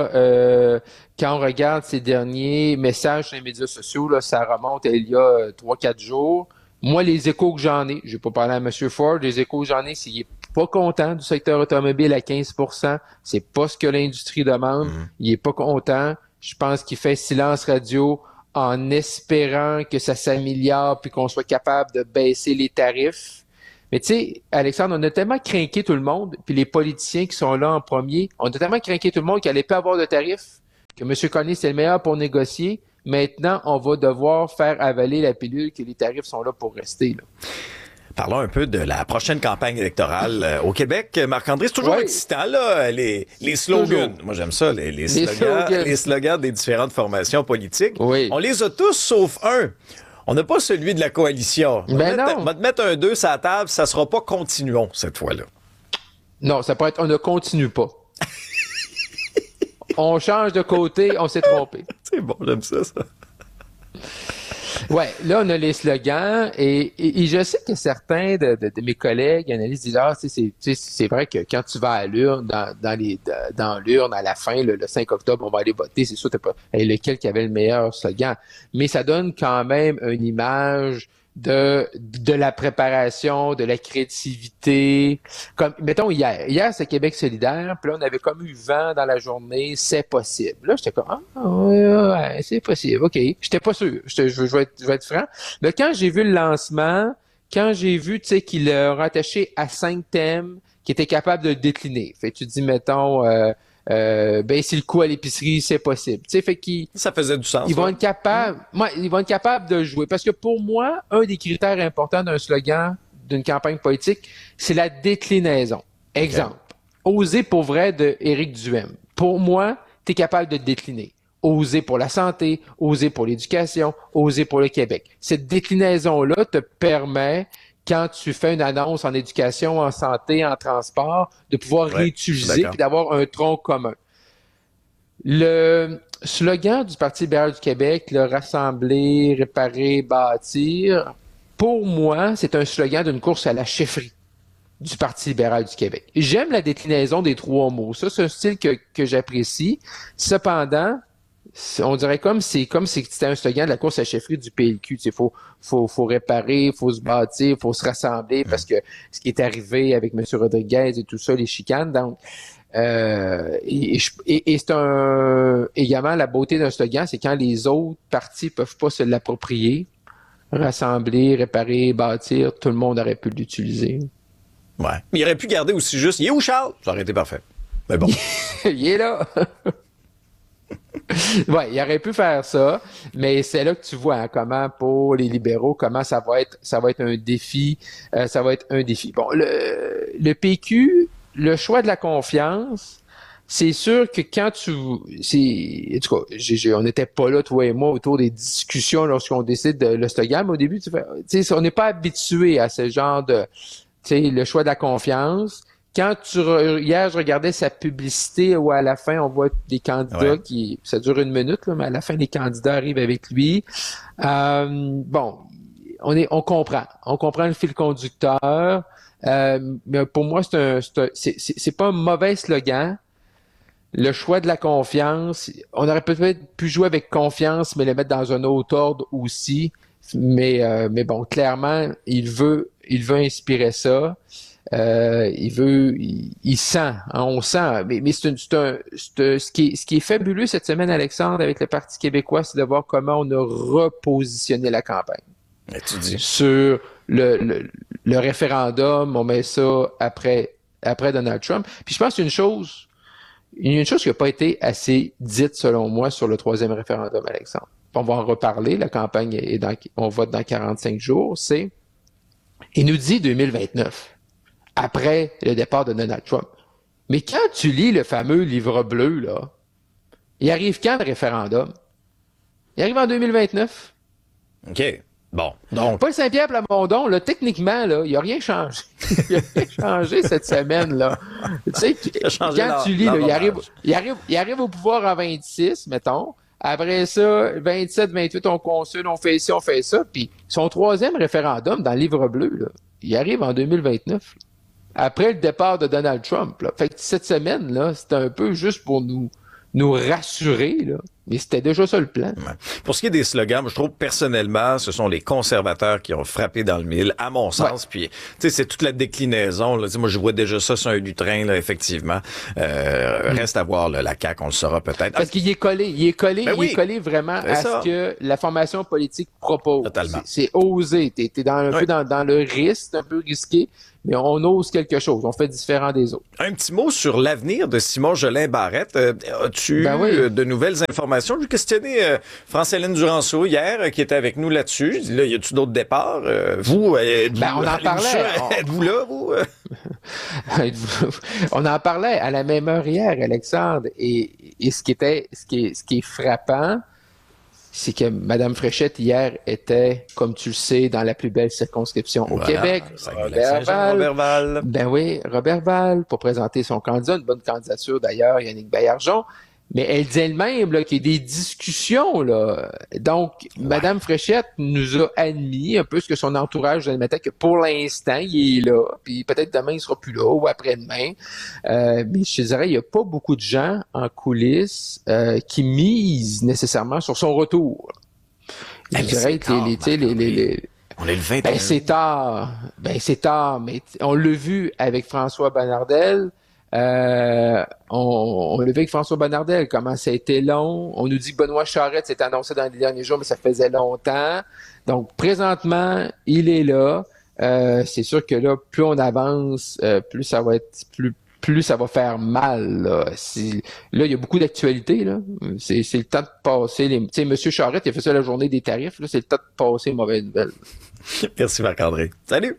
Speaker 23: ces derniers messages sur les médias sociaux, là, ça remonte à il y a 3-4 jours. Moi, les échos que j'en ai, j'ai pas parlé à M. Ford, les échos que j'en ai, c'est qu'il est pas content du secteur automobile à 15%. C'est pas ce que l'industrie demande. Il est pas content. Je pense qu'il fait silence radio en espérant que ça s'améliore puis qu'on soit capable de baisser les tarifs. Mais tu sais, Alexandre, on a tellement craqué tout le monde, puis les politiciens qui sont là en premier, on a tellement craqué tout le monde qu'il n'allait pas avoir de tarifs, que M. Conny, c'est le meilleur pour négocier. Maintenant, on va devoir faire avaler la pilule que les tarifs sont là pour rester. Là.
Speaker 2: Parlons un peu de la prochaine campagne électorale au Québec. Marc-André, c'est toujours excitant, là, les slogans. Toujours. Moi, j'aime ça, les slogans des différentes formations politiques.
Speaker 23: Oui.
Speaker 2: On les a tous, sauf un. On n'a pas celui de la coalition. On va te mettre un 2 sur la table, ça sera pas continuons cette fois-là.
Speaker 23: Non, ça peut être on ne continue pas. On change de côté, on s'est trompé.
Speaker 2: C'est bon, j'aime ça.
Speaker 23: Ouais, là, on a les slogans et je sais que certains de mes collègues analysent disent c'est vrai que quand tu vas à l'urne, dans l'urne à la fin, le 5 octobre, on va aller voter, c'est sûr, t'as pas lequel qui avait le meilleur slogan. Mais ça donne quand même une image de la préparation, de la créativité. Comme, mettons, hier, c'est Québec solidaire, puis là, on avait comme eu vent dans la journée, c'est possible. Là, j'étais comme, ouais, c'est possible, OK. J'étais pas sûr, je vais être franc. Mais quand j'ai vu le lancement, quand j'ai vu, tu sais, qu'il a rattaché à 5 thèmes, qu'il était capable de le décliner. Fait que tu dis, mettons, si le coup à l'épicerie, c'est possible. Tu sais, fait qu'ils...
Speaker 2: Ça faisait du sens.
Speaker 23: Ils vont être capables de jouer. Parce que pour moi, un des critères importants d'un slogan, d'une campagne politique, c'est la déclinaison. Exemple. Oser pour vrai de Éric Duhem. Pour moi, tu es capable de décliner. Oser pour la santé, oser pour l'éducation, oser pour le Québec. Cette déclinaison-là te permet, quand tu fais une annonce en éducation, en santé, en transport, de pouvoir réutiliser et d'avoir un tronc commun. Le slogan du Parti libéral du Québec, le rassembler, réparer, bâtir, pour moi, c'est un slogan d'une course à la chefferie du Parti libéral du Québec. J'aime la déclinaison des 3 mots. Ça, c'est un style que j'apprécie. Cependant, on dirait comme si c'était un slogan de la course à la chefferie du PLQ. Il faut réparer, il faut se bâtir, il faut se rassembler parce que ce qui est arrivé avec M. Rodriguez et tout ça, les chicanes. Donc, et c'est également la beauté d'un slogan, c'est quand les autres partis peuvent pas se l'approprier, rassembler, réparer, bâtir, tout le monde aurait pu l'utiliser.
Speaker 2: Ouais. Mais il aurait pu garder aussi juste, il est où Charles? Ça aurait été parfait. Mais bon.
Speaker 23: Il est là. Ouais, il aurait pu faire ça, mais c'est là que tu vois comment pour les libéraux, comment ça va être un défi. Bon, le PQ, le choix de la confiance, c'est sûr que quand en tout cas, on n'était pas là, toi et moi, autour des discussions lorsqu'on décide de le slogan, mais au début, on n'est pas habitué à ce genre de, le choix de la confiance. Hier, je regardais sa publicité où à la fin, on voit des candidats ça dure 1 minute, là, mais à la fin, les candidats arrivent avec lui. Bon, on comprend le fil conducteur. Mais pour moi, c'est pas un mauvais slogan. le choix de la confiance, on aurait peut-être pu jouer avec confiance, mais le mettre dans un autre ordre aussi. Mais bon, clairement, il veut inspirer ça. Il sent, hein, on sent. Mais ce qui est fabuleux cette semaine, Alexandre, avec le Parti québécois, c'est de voir comment on a repositionné la campagne.
Speaker 2: Tu dis.
Speaker 23: Sur le référendum, on met ça après Donald Trump. Puis je pense qu'il y a une chose qui n'a pas été assez dite, selon moi, sur le 3e référendum, Alexandre. On va en reparler, la campagne on vote dans 45 jours, il nous dit 2029, après le départ de Donald Trump. Mais quand tu lis le fameux livre bleu, là, il arrive quand le référendum? Il arrive en 2029.
Speaker 2: OK. Bon, donc.
Speaker 23: Paul Saint-Pierre Plamondon, là, techniquement, là, il n'a rien changé. Il n'a rien changé cette semaine, là. Tu sais, quand tu lis, là, il arrive au pouvoir en 26, mettons. Après ça, 27, 28, on consulte, on fait ci, on fait ça. Puis son 3e référendum dans le livre bleu, là, il arrive en 2029. Là, après le départ de Donald Trump. Là. Fait que cette semaine, là, c'était un peu juste pour nous rassurer, là. Mais c'était déjà ça le plan.
Speaker 2: Ouais. Pour ce qui est des slogans, moi, je trouve personnellement, ce sont les conservateurs qui ont frappé dans le mille, à mon sens. Ouais. Puis, tu sais, c'est toute la déclinaison. Là. Moi, je vois déjà ça sur un lutrin, là, effectivement. Reste à voir là, la CAQ, on le saura peut-être.
Speaker 23: Parce qu'il est collé. Il est collé vraiment
Speaker 2: c'est
Speaker 23: à
Speaker 2: ça.
Speaker 23: ce que la formation politique propose.
Speaker 2: Totalement.
Speaker 23: C'est osé. T'es un peu dans le risque, un peu risqué. Mais on ose quelque chose. On fait différent des autres.
Speaker 2: Un petit mot sur l'avenir de Simon Jolin-Barrette. As-tu eu de nouvelles informations? J'ai questionné France-Hélène Duranceau hier, qui était avec nous là-dessus. Là, y a-tu d'autres départs? Vous,
Speaker 23: on en parlait.
Speaker 2: Êtes-vous là, vous?
Speaker 23: On en parlait à la même heure hier, Alexandre. Et ce qui est frappant, c'est que Mme Fréchette, hier, était, comme tu le sais, dans la plus belle circonscription au Québec.
Speaker 2: Robert Val.
Speaker 23: Ben oui, Robert Val, pour présenter son candidat, une bonne candidature d'ailleurs, Yannick Baillargeon. Mais elle dit elle-même là, qu'il y a des discussions. Là. Donc, Mme Fréchette nous a admis un peu ce que son entourage admettait que pour l'instant, il est là. Puis peut-être demain, il sera plus là ou après-demain. Mais je te dirais, il n'y a pas beaucoup de gens en coulisses qui misent nécessairement sur son retour. Je dirais que
Speaker 2: on est le 21.
Speaker 23: C'est tard. Mais on l'a vu avec François Bonnardel. On l'a vu avec François Bonnardel, comment ça a été long. On nous dit que Benoît Charette s'est annoncé dans les derniers jours, mais ça faisait longtemps. Donc, présentement, il est là. C'est sûr que là, plus on avance, plus ça va être plus ça va faire mal. Là, il y a beaucoup d'actualités. Là. C'est le temps de passer tu sais, M. Charette, il a fait ça la journée des tarifs. Là, c'est le temps de passer les mauvaises nouvelles.
Speaker 2: Merci Marc-André. Salut!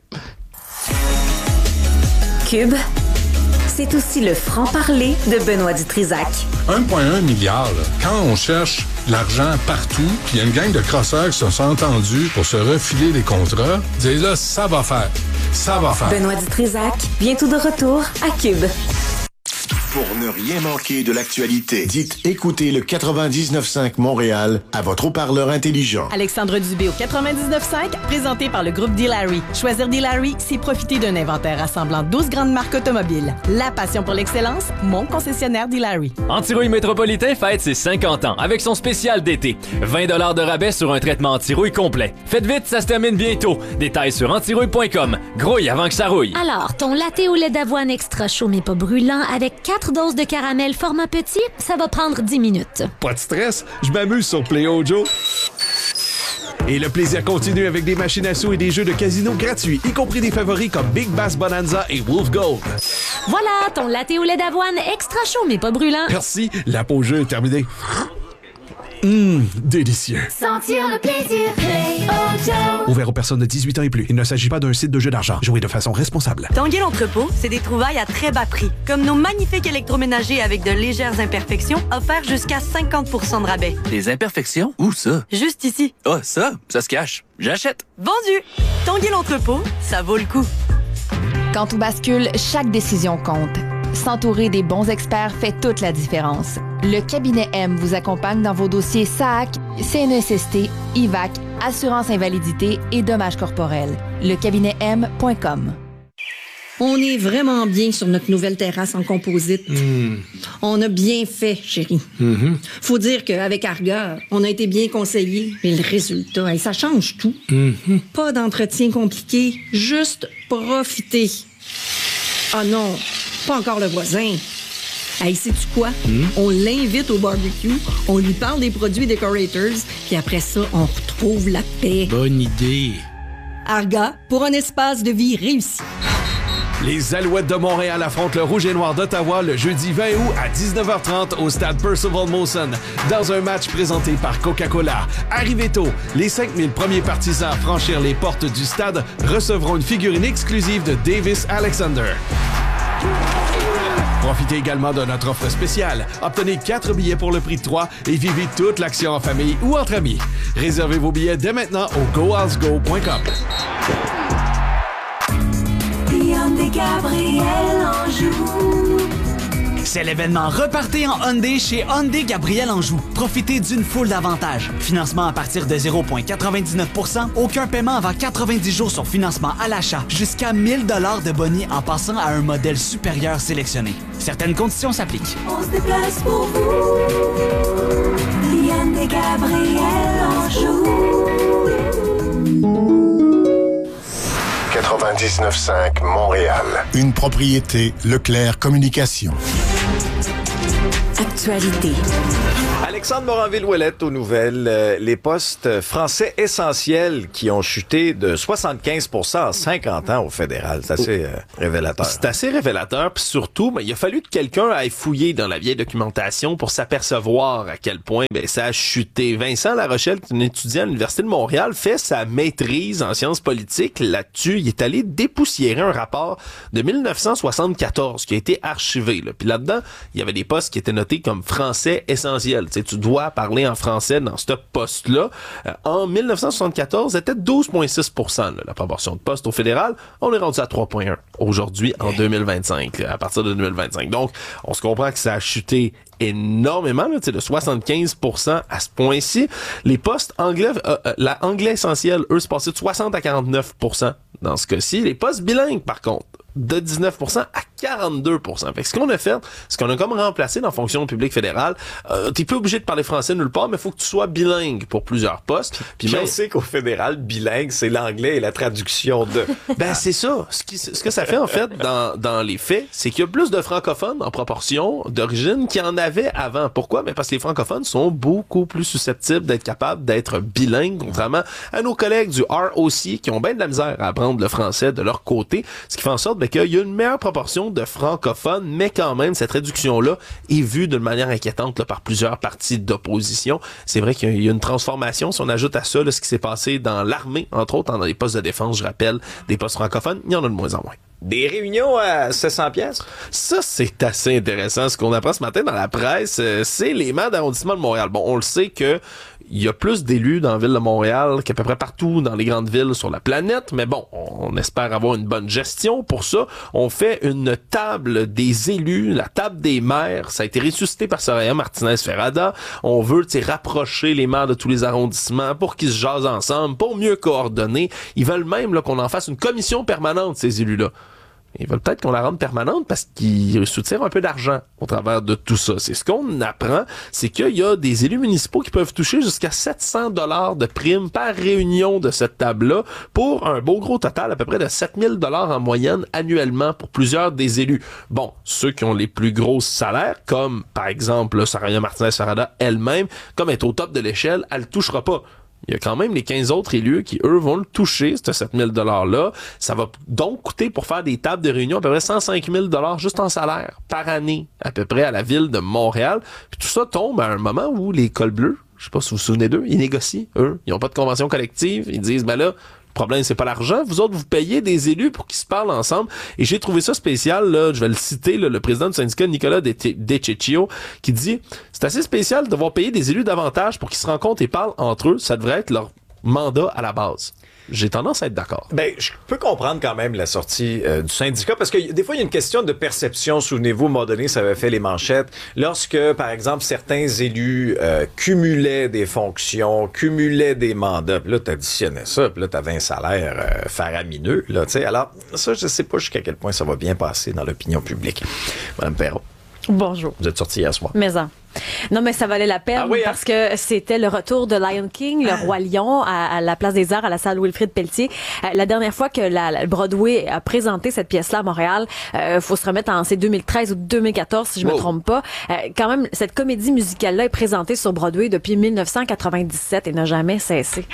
Speaker 15: Cube, c'est aussi le franc-parler de Benoît Dutrisac.
Speaker 1: 1,1 milliard, là. Quand on cherche l'argent partout, puis il y a une gang de crosseurs qui se sont entendus pour se refiler les contrats, disent là, ça va faire. Ça va faire.
Speaker 15: Benoît Dutrisac, bientôt de retour à Cube.
Speaker 5: Pour ne rien manquer de l'actualité, dites écoutez le 99.5 Montréal à votre haut-parleur intelligent.
Speaker 6: Alexandre Dubé au 99.5, présenté par le groupe D-Larry. Choisir D-Larry, c'est profiter d'un inventaire rassemblant 12 grandes marques automobiles. La passion pour l'excellence, mon concessionnaire D-Larry.
Speaker 3: Antirouille Métropolitain fête ses 50 ans avec son spécial d'été. 20 $ de rabais sur un traitement antirouille complet. Faites vite, ça se termine bientôt. Détails sur antirouille.com. Grouille avant que ça rouille.
Speaker 7: Alors, ton latte au lait d'avoine extra chaud mais pas brûlant avec 4 doses de caramel format petit, ça va prendre 10 minutes.
Speaker 20: Pas de stress, je m'amuse sur Play Joe. Et le plaisir continue avec des machines à sous et des jeux de casino gratuits, y compris des favoris comme Big Bass Bonanza et Wolf Gold.
Speaker 7: Voilà, ton latte au lait d'avoine extra chaud mais pas brûlant.
Speaker 20: Merci, la pause jeu est terminée. Délicieux.
Speaker 24: Sentir le plaisir, Play Joe.
Speaker 20: Ouvert aux personnes de 18 ans et plus. Il ne s'agit pas d'un site de jeu d'argent. Jouez de façon responsable.
Speaker 25: Tanguay l'entrepôt, c'est des trouvailles à très bas prix. Comme nos magnifiques électroménagers avec de légères imperfections, offerts jusqu'à 50% de rabais.
Speaker 13: Des imperfections? Où ça?
Speaker 25: Juste ici.
Speaker 13: Ah, ça se cache. J'achète.
Speaker 25: Vendu! Tanguay l'entrepôt, ça vaut le coup.
Speaker 26: Quand tout bascule, chaque décision compte. S'entourer des bons experts fait toute la différence. Le cabinet M vous accompagne dans vos dossiers SAAC, CNESST, IVAC, assurance invalidité et dommages corporels. Lecabinetem.com.
Speaker 8: On est vraiment bien sur notre nouvelle terrasse en composite. On a bien fait, chérie. Faut dire qu'avec Arga, on a été bien conseillés. Mais le résultat, ça change tout. Pas d'entretien compliqué, juste profiter. Ah non, pas encore le voisin. Hey, sais-tu quoi? On l'invite au barbecue, on lui parle des produits Decorators, puis après ça, on retrouve la paix.
Speaker 10: Bonne idée.
Speaker 8: Arga, pour un espace de vie réussi.
Speaker 20: Les Alouettes de Montréal affrontent le Rouge et Noir d'Ottawa le jeudi 20 août à 19h30 au stade Percival Molson dans un match présenté par Coca-Cola. Arrivez tôt, les 5000 premiers partisans à franchir les portes du stade recevront une figurine exclusive de Davis Alexander. Profitez également de notre offre spéciale. Obtenez 4 billets pour le prix de 3 et vivez toute l'action en famille ou entre amis. Réservez vos billets dès maintenant au goalsgo.com.
Speaker 24: Gabriel Anjou.
Speaker 11: C'est l'événement Repartez en Hyundai chez Hyundai Gabriel Anjou. Profitez d'une foule d'avantages. Financement à partir de 0,99%, aucun paiement avant 90 jours sur financement à l'achat, jusqu'à 1000 $ de boni en passant à un modèle supérieur sélectionné. Certaines conditions s'appliquent.
Speaker 24: On se déplace pour vous. Hyundai Gabriel Anjou.
Speaker 5: 99.5 Montréal. Une propriété Leclerc Communication.
Speaker 15: Actualité.
Speaker 2: Alexandre Moranville-Ouellette aux nouvelles. Les postes français essentiels qui ont chuté de 75% en 50 ans au fédéral. C'est assez révélateur.
Speaker 12: C'est assez révélateur. Puis surtout, il a fallu que quelqu'un aille fouiller dans la vieille documentation pour s'apercevoir à quel point ça a chuté. Vincent Larochelle, qui est un étudiant à l'Université de Montréal, fait sa maîtrise en sciences politiques là-dessus. Il est allé dépoussiérer un rapport de 1974 qui a été archivé. Là. Puis là-dedans, il y avait des postes qui étaient notés comme français essentiels. Tu dois parler en français dans ce poste-là. En 1974, c'était 12,6% la proportion de postes au fédéral. On est rendu à 3,1% aujourd'hui, en 2025, à partir de 2025. Donc, on se comprend que ça a chuté énormément, là, de 75% à ce point-ci. Les postes anglais, l'anglais essentiel, eux, se passaient de 60 à 49% dans ce cas-ci. Les postes bilingues, par contre, de 19% à 42%. Fait que ce qu'on a fait, c'est qu'on a comme remplacé dans la fonction publique fédérale, t'es pas obligé de parler français nulle part, mais il faut que tu sois bilingue pour plusieurs postes.
Speaker 2: Puis on sait qu'au fédéral, bilingue, c'est l'anglais et la traduction de...
Speaker 12: c'est ça. Ce que ça fait, en fait, dans les faits, c'est qu'il y a plus de francophones en proportion d'origine qu'il y en avait avant. Pourquoi? Parce que les francophones sont beaucoup plus susceptibles d'être capables d'être bilingues, contrairement à nos collègues du ROC qui ont bien de la misère à apprendre le français de leur côté, ce qui fait en sorte qu'il y a une meilleure proportion de francophones, mais quand même, cette réduction-là est vue d'une manière inquiétante par plusieurs partis d'opposition. C'est vrai qu'il y a une transformation. Si on ajoute à ça ce qui s'est passé dans l'armée, entre autres, dans les postes de défense, je rappelle, des postes francophones, il y en a de moins en moins.
Speaker 2: Des réunions à 700 pièces.
Speaker 12: Ça, c'est assez intéressant. Ce qu'on apprend ce matin dans la presse, c'est les maires d'arrondissement de Montréal. Bon, on le sait que il y a plus d'élus dans la ville de Montréal qu'à peu près partout dans les grandes villes sur la planète, mais bon, on espère avoir une bonne gestion. Pour ça, on fait une table des élus, la table des maires. Ça a été ressuscité par Soraya Martinez-Ferrada. On veut rapprocher les maires de tous les arrondissements pour qu'ils se jasent ensemble, pour mieux coordonner. Ils veulent même qu'on en fasse une commission permanente, ces élus-là. Ils veulent peut-être qu'on la rende permanente parce qu'ils soutirent un peu d'argent au travers de tout ça. C'est ce qu'on apprend, c'est qu'il y a des élus municipaux qui peuvent toucher jusqu'à 700 $ de primes par réunion de cette table-là pour un beau gros total à peu près de 7000 $ en moyenne annuellement pour plusieurs des élus. Bon, ceux qui ont les plus gros salaires, comme par exemple Soraya Martinez-Ferrada elle-même, comme elle est au top de l'échelle, elle ne touchera pas. Il y a quand même les 15 autres élus qui, eux, vont le toucher, ce 7000 $-là. Ça va donc coûter, pour faire des tables de réunion, à peu près 105 000 $ juste en salaire par année, à peu près à la ville de Montréal. Puis tout ça tombe à un moment où les cols bleus, je sais pas si vous vous souvenez d'eux, ils négocient, eux. Ils n'ont pas de convention collective. Ils disent, là, le problème, c'est pas l'argent. Vous autres, vous payez des élus pour qu'ils se parlent ensemble. Et j'ai trouvé ça spécial, là, je vais le citer, là, le président du syndicat, Nicolas Dececchio, qui dit, c'est assez spécial de devoir payer des élus davantage pour qu'ils se rencontrent et parlent entre eux. Ça devrait être leur mandat à la base. J'ai tendance à être d'accord.
Speaker 2: Ben, je peux comprendre quand même la sortie du syndicat parce que des fois, il y a une question de perception. Souvenez-vous, à un moment donné, ça avait fait les manchettes. Lorsque, par exemple, certains élus cumulaient des fonctions, cumulaient des mandats, puis là, t'additionnais ça, puis là, t'avais un salaire faramineux, là, tu sais. Alors, ça, je sais pas jusqu'à quel point ça va bien passer dans l'opinion publique. Madame Perron.
Speaker 4: Bonjour.
Speaker 2: Vous êtes sortie hier soir.
Speaker 4: Non, mais ça valait la peine parce que c'était le retour de Lion King, le Roi Lion, à la Place des Arts, à la salle Wilfrid Pelletier. La dernière fois que la Broadway a présenté cette pièce-là à Montréal, faut se remettre en c'est 2013 ou 2014, si je me trompe pas. Quand même, cette comédie musicale-là est présentée sur Broadway depuis 1997 et n'a jamais cessé.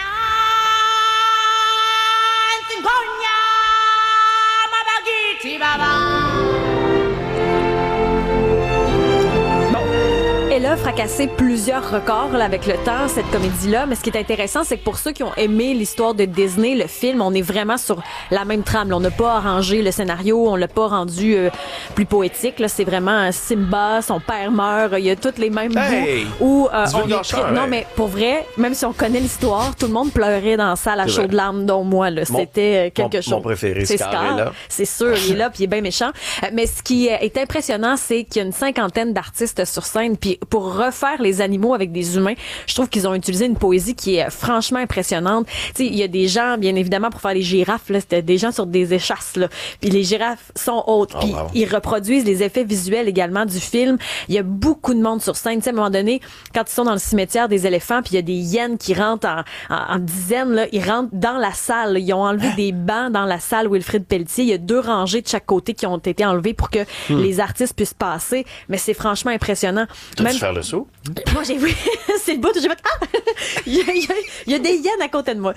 Speaker 4: Elle a fracassé plusieurs records là, avec le temps, cette comédie-là. Mais ce qui est intéressant, c'est que pour ceux qui ont aimé l'histoire de Disney, le film, on est vraiment sur la même trame. Là, on n'a pas arrangé le scénario, on l'a pas rendu plus poétique. Là, c'est vraiment Simba, son père meurt, il y a tous les mêmes bouts. Où, non, mais pour vrai, même si on connaît l'histoire, tout le monde pleurait dans la salle à chaudes larmes, dont moi. Là, c'était quelque chose.
Speaker 2: Mon préféré, Scar est là.
Speaker 4: C'est sûr, il est là, puis il est bien méchant. Mais ce qui est impressionnant, c'est qu'il y a une 50aine d'artistes sur scène, puis pour refaire les animaux avec des humains, je trouve qu'ils ont utilisé une poésie qui est franchement impressionnante. Tu sais, il y a des gens, bien évidemment, pour faire les girafes, là, c'était des gens sur des échasses, là. Puis les girafes sont hautes. Puis ils reproduisent les effets visuels également du film. Il y a beaucoup de monde sur scène. Tu sais, à un moment donné, quand ils sont dans le cimetière des éléphants, puis il y a des hyènes qui rentrent en dizaines, là, ils rentrent dans la salle. Ils ont enlevé des bancs dans la salle Wilfrid Pelletier. Il y a 2 rangées de chaque côté qui ont été enlevées pour que les artistes puissent passer. Mais c'est franchement impressionnant.
Speaker 2: Même faire le saut?
Speaker 4: Moi, j'ai vu, c'est le bout où j'ai fait il y a des hyènes à côté de moi.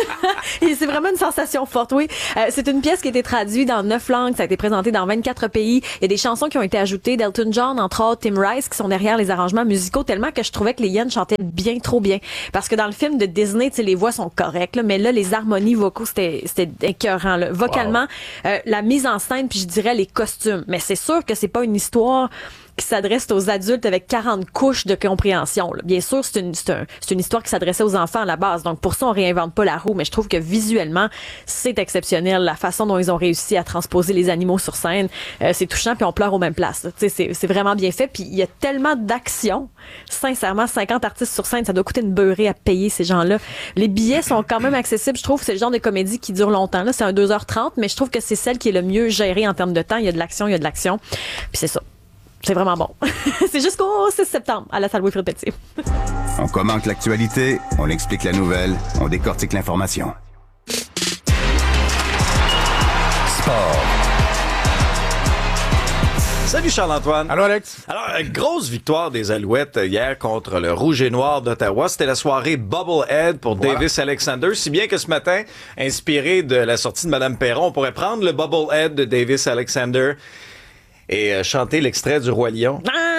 Speaker 4: Et c'est vraiment une sensation forte, oui. C'est une pièce qui a été traduite dans 9 langues, ça a été présenté dans 24 pays. Il y a des chansons qui ont été ajoutées d'Elton John, entre autres Tim Rice, qui sont derrière les arrangements musicaux, tellement que je trouvais que les hyènes chantaient bien trop bien. Parce que dans le film de Disney, tu sais, les voix sont correctes, là, mais là, les harmonies vocaux, c'était écœurant, là. Vocalement, la mise en scène, puis je dirais les costumes. Mais c'est sûr que c'est pas une histoire qui s'adresse aux adultes avec 40 couches de compréhension. Là. Bien sûr, c'est une histoire qui s'adressait aux enfants à la base. Donc, pour ça, on réinvente pas la roue. Mais je trouve que visuellement, c'est exceptionnel. La façon dont ils ont réussi à transposer les animaux sur scène, c'est touchant, puis on pleure aux mêmes places. C'est vraiment bien fait. Puis il y a tellement d'action. Sincèrement, 50 artistes sur scène, ça doit coûter une beurrée à payer ces gens-là. Les billets sont quand même accessibles. Je trouve que c'est le genre de comédie qui dure longtemps. Là, c'est un 2h30, mais je trouve que c'est celle qui est le mieux gérée en termes de temps. Il y a de l'action. Puis c'est ça. C'est vraiment bon. C'est jusqu'au 6 septembre à la salle Wilfrid Pelletier.
Speaker 10: On commente l'actualité, on explique la nouvelle, on décortique l'information.
Speaker 2: Sport. Salut Charles-Antoine.
Speaker 20: Allô Alex.
Speaker 2: Alors, grosse victoire des Alouettes hier contre le Rouge et Noir d'Ottawa. C'était la soirée Bubblehead pour Davis Alexander. Si bien que ce matin, inspiré de la sortie de Mme Perron, on pourrait prendre le Bubblehead de Davis Alexander et chanter l'extrait du Roi Lion.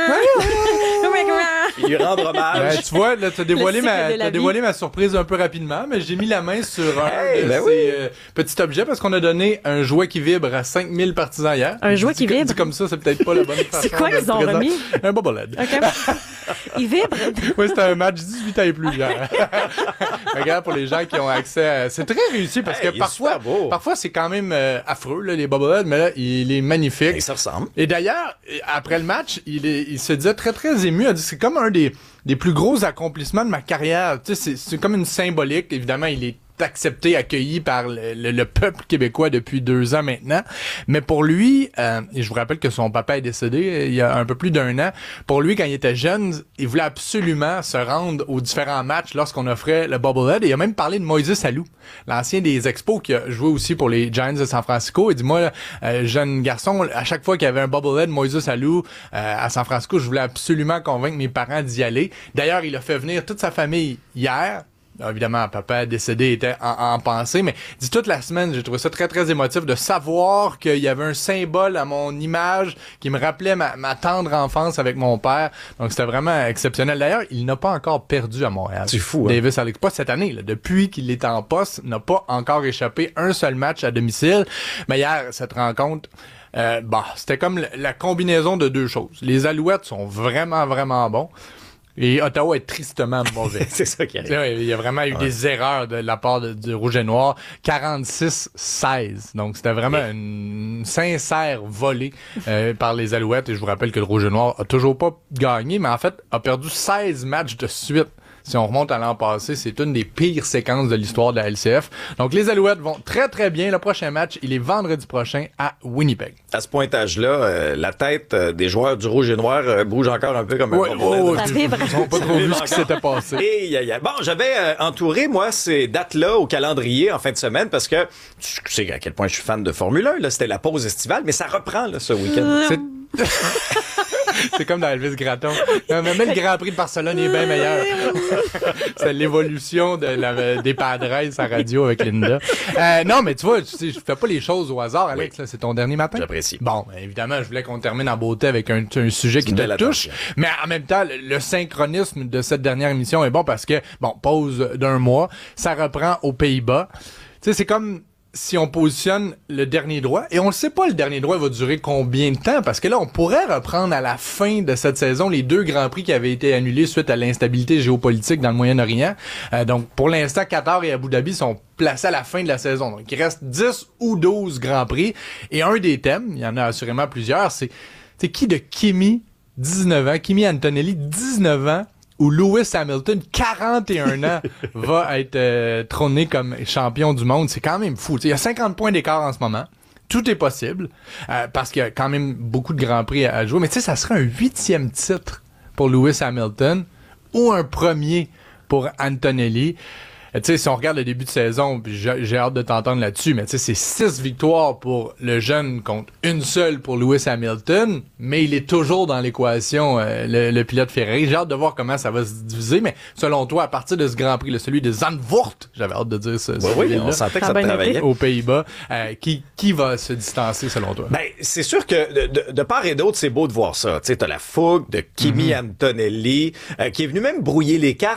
Speaker 2: Il lui rendre hommage.
Speaker 20: Tu vois, là, t'as dévoilé ma surprise un peu rapidement, mais j'ai mis la main sur un de ces petits objets parce qu'on a donné un jouet qui vibre à 5000 partisans hier.
Speaker 4: Un jouet qui vibre?
Speaker 20: Dit comme ça, c'est peut-être pas la bonne façon.
Speaker 4: C'est quoi ils ont remis?
Speaker 20: Un Bubblehead.
Speaker 4: Okay. Il vibre?
Speaker 20: Oui, c'était un match 18 ans et plus hier. Regarde, pour les gens qui ont accès à... C'est très réussi parce que parfois c'est quand même affreux, là, les Bubblehead, mais là, il est magnifique.
Speaker 2: Et ça ressemble.
Speaker 20: Et d'ailleurs, après le match, il se disait très, très ému. Il a dit, c'est comme un des plus gros accomplissements de ma carrière. Tu sais, c'est comme une symbolique. Évidemment, il est accepté, accueilli par le peuple québécois depuis 2 ans maintenant. Mais pour lui, et je vous rappelle que son papa est décédé il y a un peu plus d'1 an, pour lui, quand il était jeune, il voulait absolument se rendre aux différents matchs lorsqu'on offrait le Bubblehead. Et il a même parlé de Moïse Alou, l'ancien des Expos qui a joué aussi pour les Giants de San Francisco. Il dit, moi, jeune garçon, à chaque fois qu'il y avait un Bubblehead Moïse Alou à San Francisco, je voulais absolument convaincre mes parents d'y aller. D'ailleurs, il a fait venir toute sa famille hier. Évidemment, papa décédé était en pensée, mais dit toute la semaine, j'ai trouvé ça très, très émotif de savoir qu'il y avait un symbole à mon image qui me rappelait ma tendre enfance avec mon père. Donc, c'était vraiment exceptionnel. D'ailleurs, il n'a pas encore perdu à Montréal.
Speaker 2: C'est fou, hein?
Speaker 20: Davis Alex, pas cette année, là. Depuis qu'il est en poste, n'a pas encore échappé un seul match à domicile. Mais hier, cette rencontre... c'était comme la combinaison de 2 choses. Les Alouettes sont vraiment, vraiment bons.
Speaker 9: Et Ottawa est tristement mauvais.
Speaker 2: C'est ça qui arrive.
Speaker 9: Il y a vraiment eu des erreurs de la part du Rouge et Noir. 46-16. Donc, c'était vraiment une sincère volée par les Alouettes. Et je vous rappelle que le Rouge et Noir a toujours pas gagné, mais en fait, a perdu 16 matchs de suite. Si on remonte à l'an passé, c'est une des pires séquences de l'histoire de la LCF. Donc, les Alouettes vont très, très bien. Le prochain match, il est vendredi prochain à Winnipeg.
Speaker 2: À ce pointage-là, la tête des joueurs du Rouge et Noir bouge encore un peu comme un bonbon.
Speaker 9: Ils n'ont pas trop vu ce qui s'était passé.
Speaker 2: Bon, j'avais entouré, moi, ces dates-là au calendrier en fin de semaine parce que tu sais à quel point je suis fan de Formule 1. Là, c'était la pause estivale, mais ça reprend là, ce week-end.
Speaker 9: C'est comme dans Elvis Gratton. Mais le Grand Prix de Barcelone est bien meilleur. C'est l'évolution des Padres à radio avec Linda. Non, mais tu vois, je fais pas les choses au hasard, Alex. Là, c'est ton dernier matin.
Speaker 2: J'apprécie.
Speaker 9: Bon, évidemment, je voulais qu'on termine en beauté avec un sujet qui te touche. Mais en même temps, le synchronisme de cette dernière émission est bon parce que, pause d'1 mois, ça reprend aux Pays-Bas. Tu sais, c'est comme si on positionne le dernier droit, et on ne sait pas le dernier droit va durer combien de temps, parce que là, on pourrait reprendre à la fin de cette saison les 2 Grands Prix qui avaient été annulés suite à l'instabilité géopolitique dans le Moyen-Orient. Donc, pour l'instant, Qatar et Abu Dhabi sont placés à la fin de la saison. Donc, il reste 10 ou 12 Grands Prix, et un des thèmes, il y en a assurément plusieurs, c'est qui de Kimi, 19 ans, Kimi Antonelli, 19 ans, où Lewis Hamilton, 41 ans, va être trôné comme champion du monde. C'est quand même fou. Il y a 50 points d'écart en ce moment. Tout est possible, parce qu'il y a quand même beaucoup de Grands Prix à jouer. Mais tu sais, ça serait un 8e titre pour Lewis Hamilton ou un premier pour Antonelli. Tu sais, si on regarde le début de saison, puis j'ai hâte de t'entendre là-dessus, mais tu sais, c'est 6 victoires pour le jeune contre une seule pour Lewis Hamilton, mais il est toujours dans l'équation, le pilote Ferrari. J'ai hâte de voir comment ça va se diviser, mais selon toi, à partir de ce Grand Prix, celui de Zandvoort, j'avais hâte de dire ça.
Speaker 2: Oui, on sentait que ça travaillait.
Speaker 9: Aux Pays-Bas, qui va se distancer selon toi?
Speaker 2: Ben, c'est sûr que de part et d'autre, c'est beau de voir ça. Tu sais, t'as la fougue de Kimi Antonelli, qui est venu même brouiller les cartes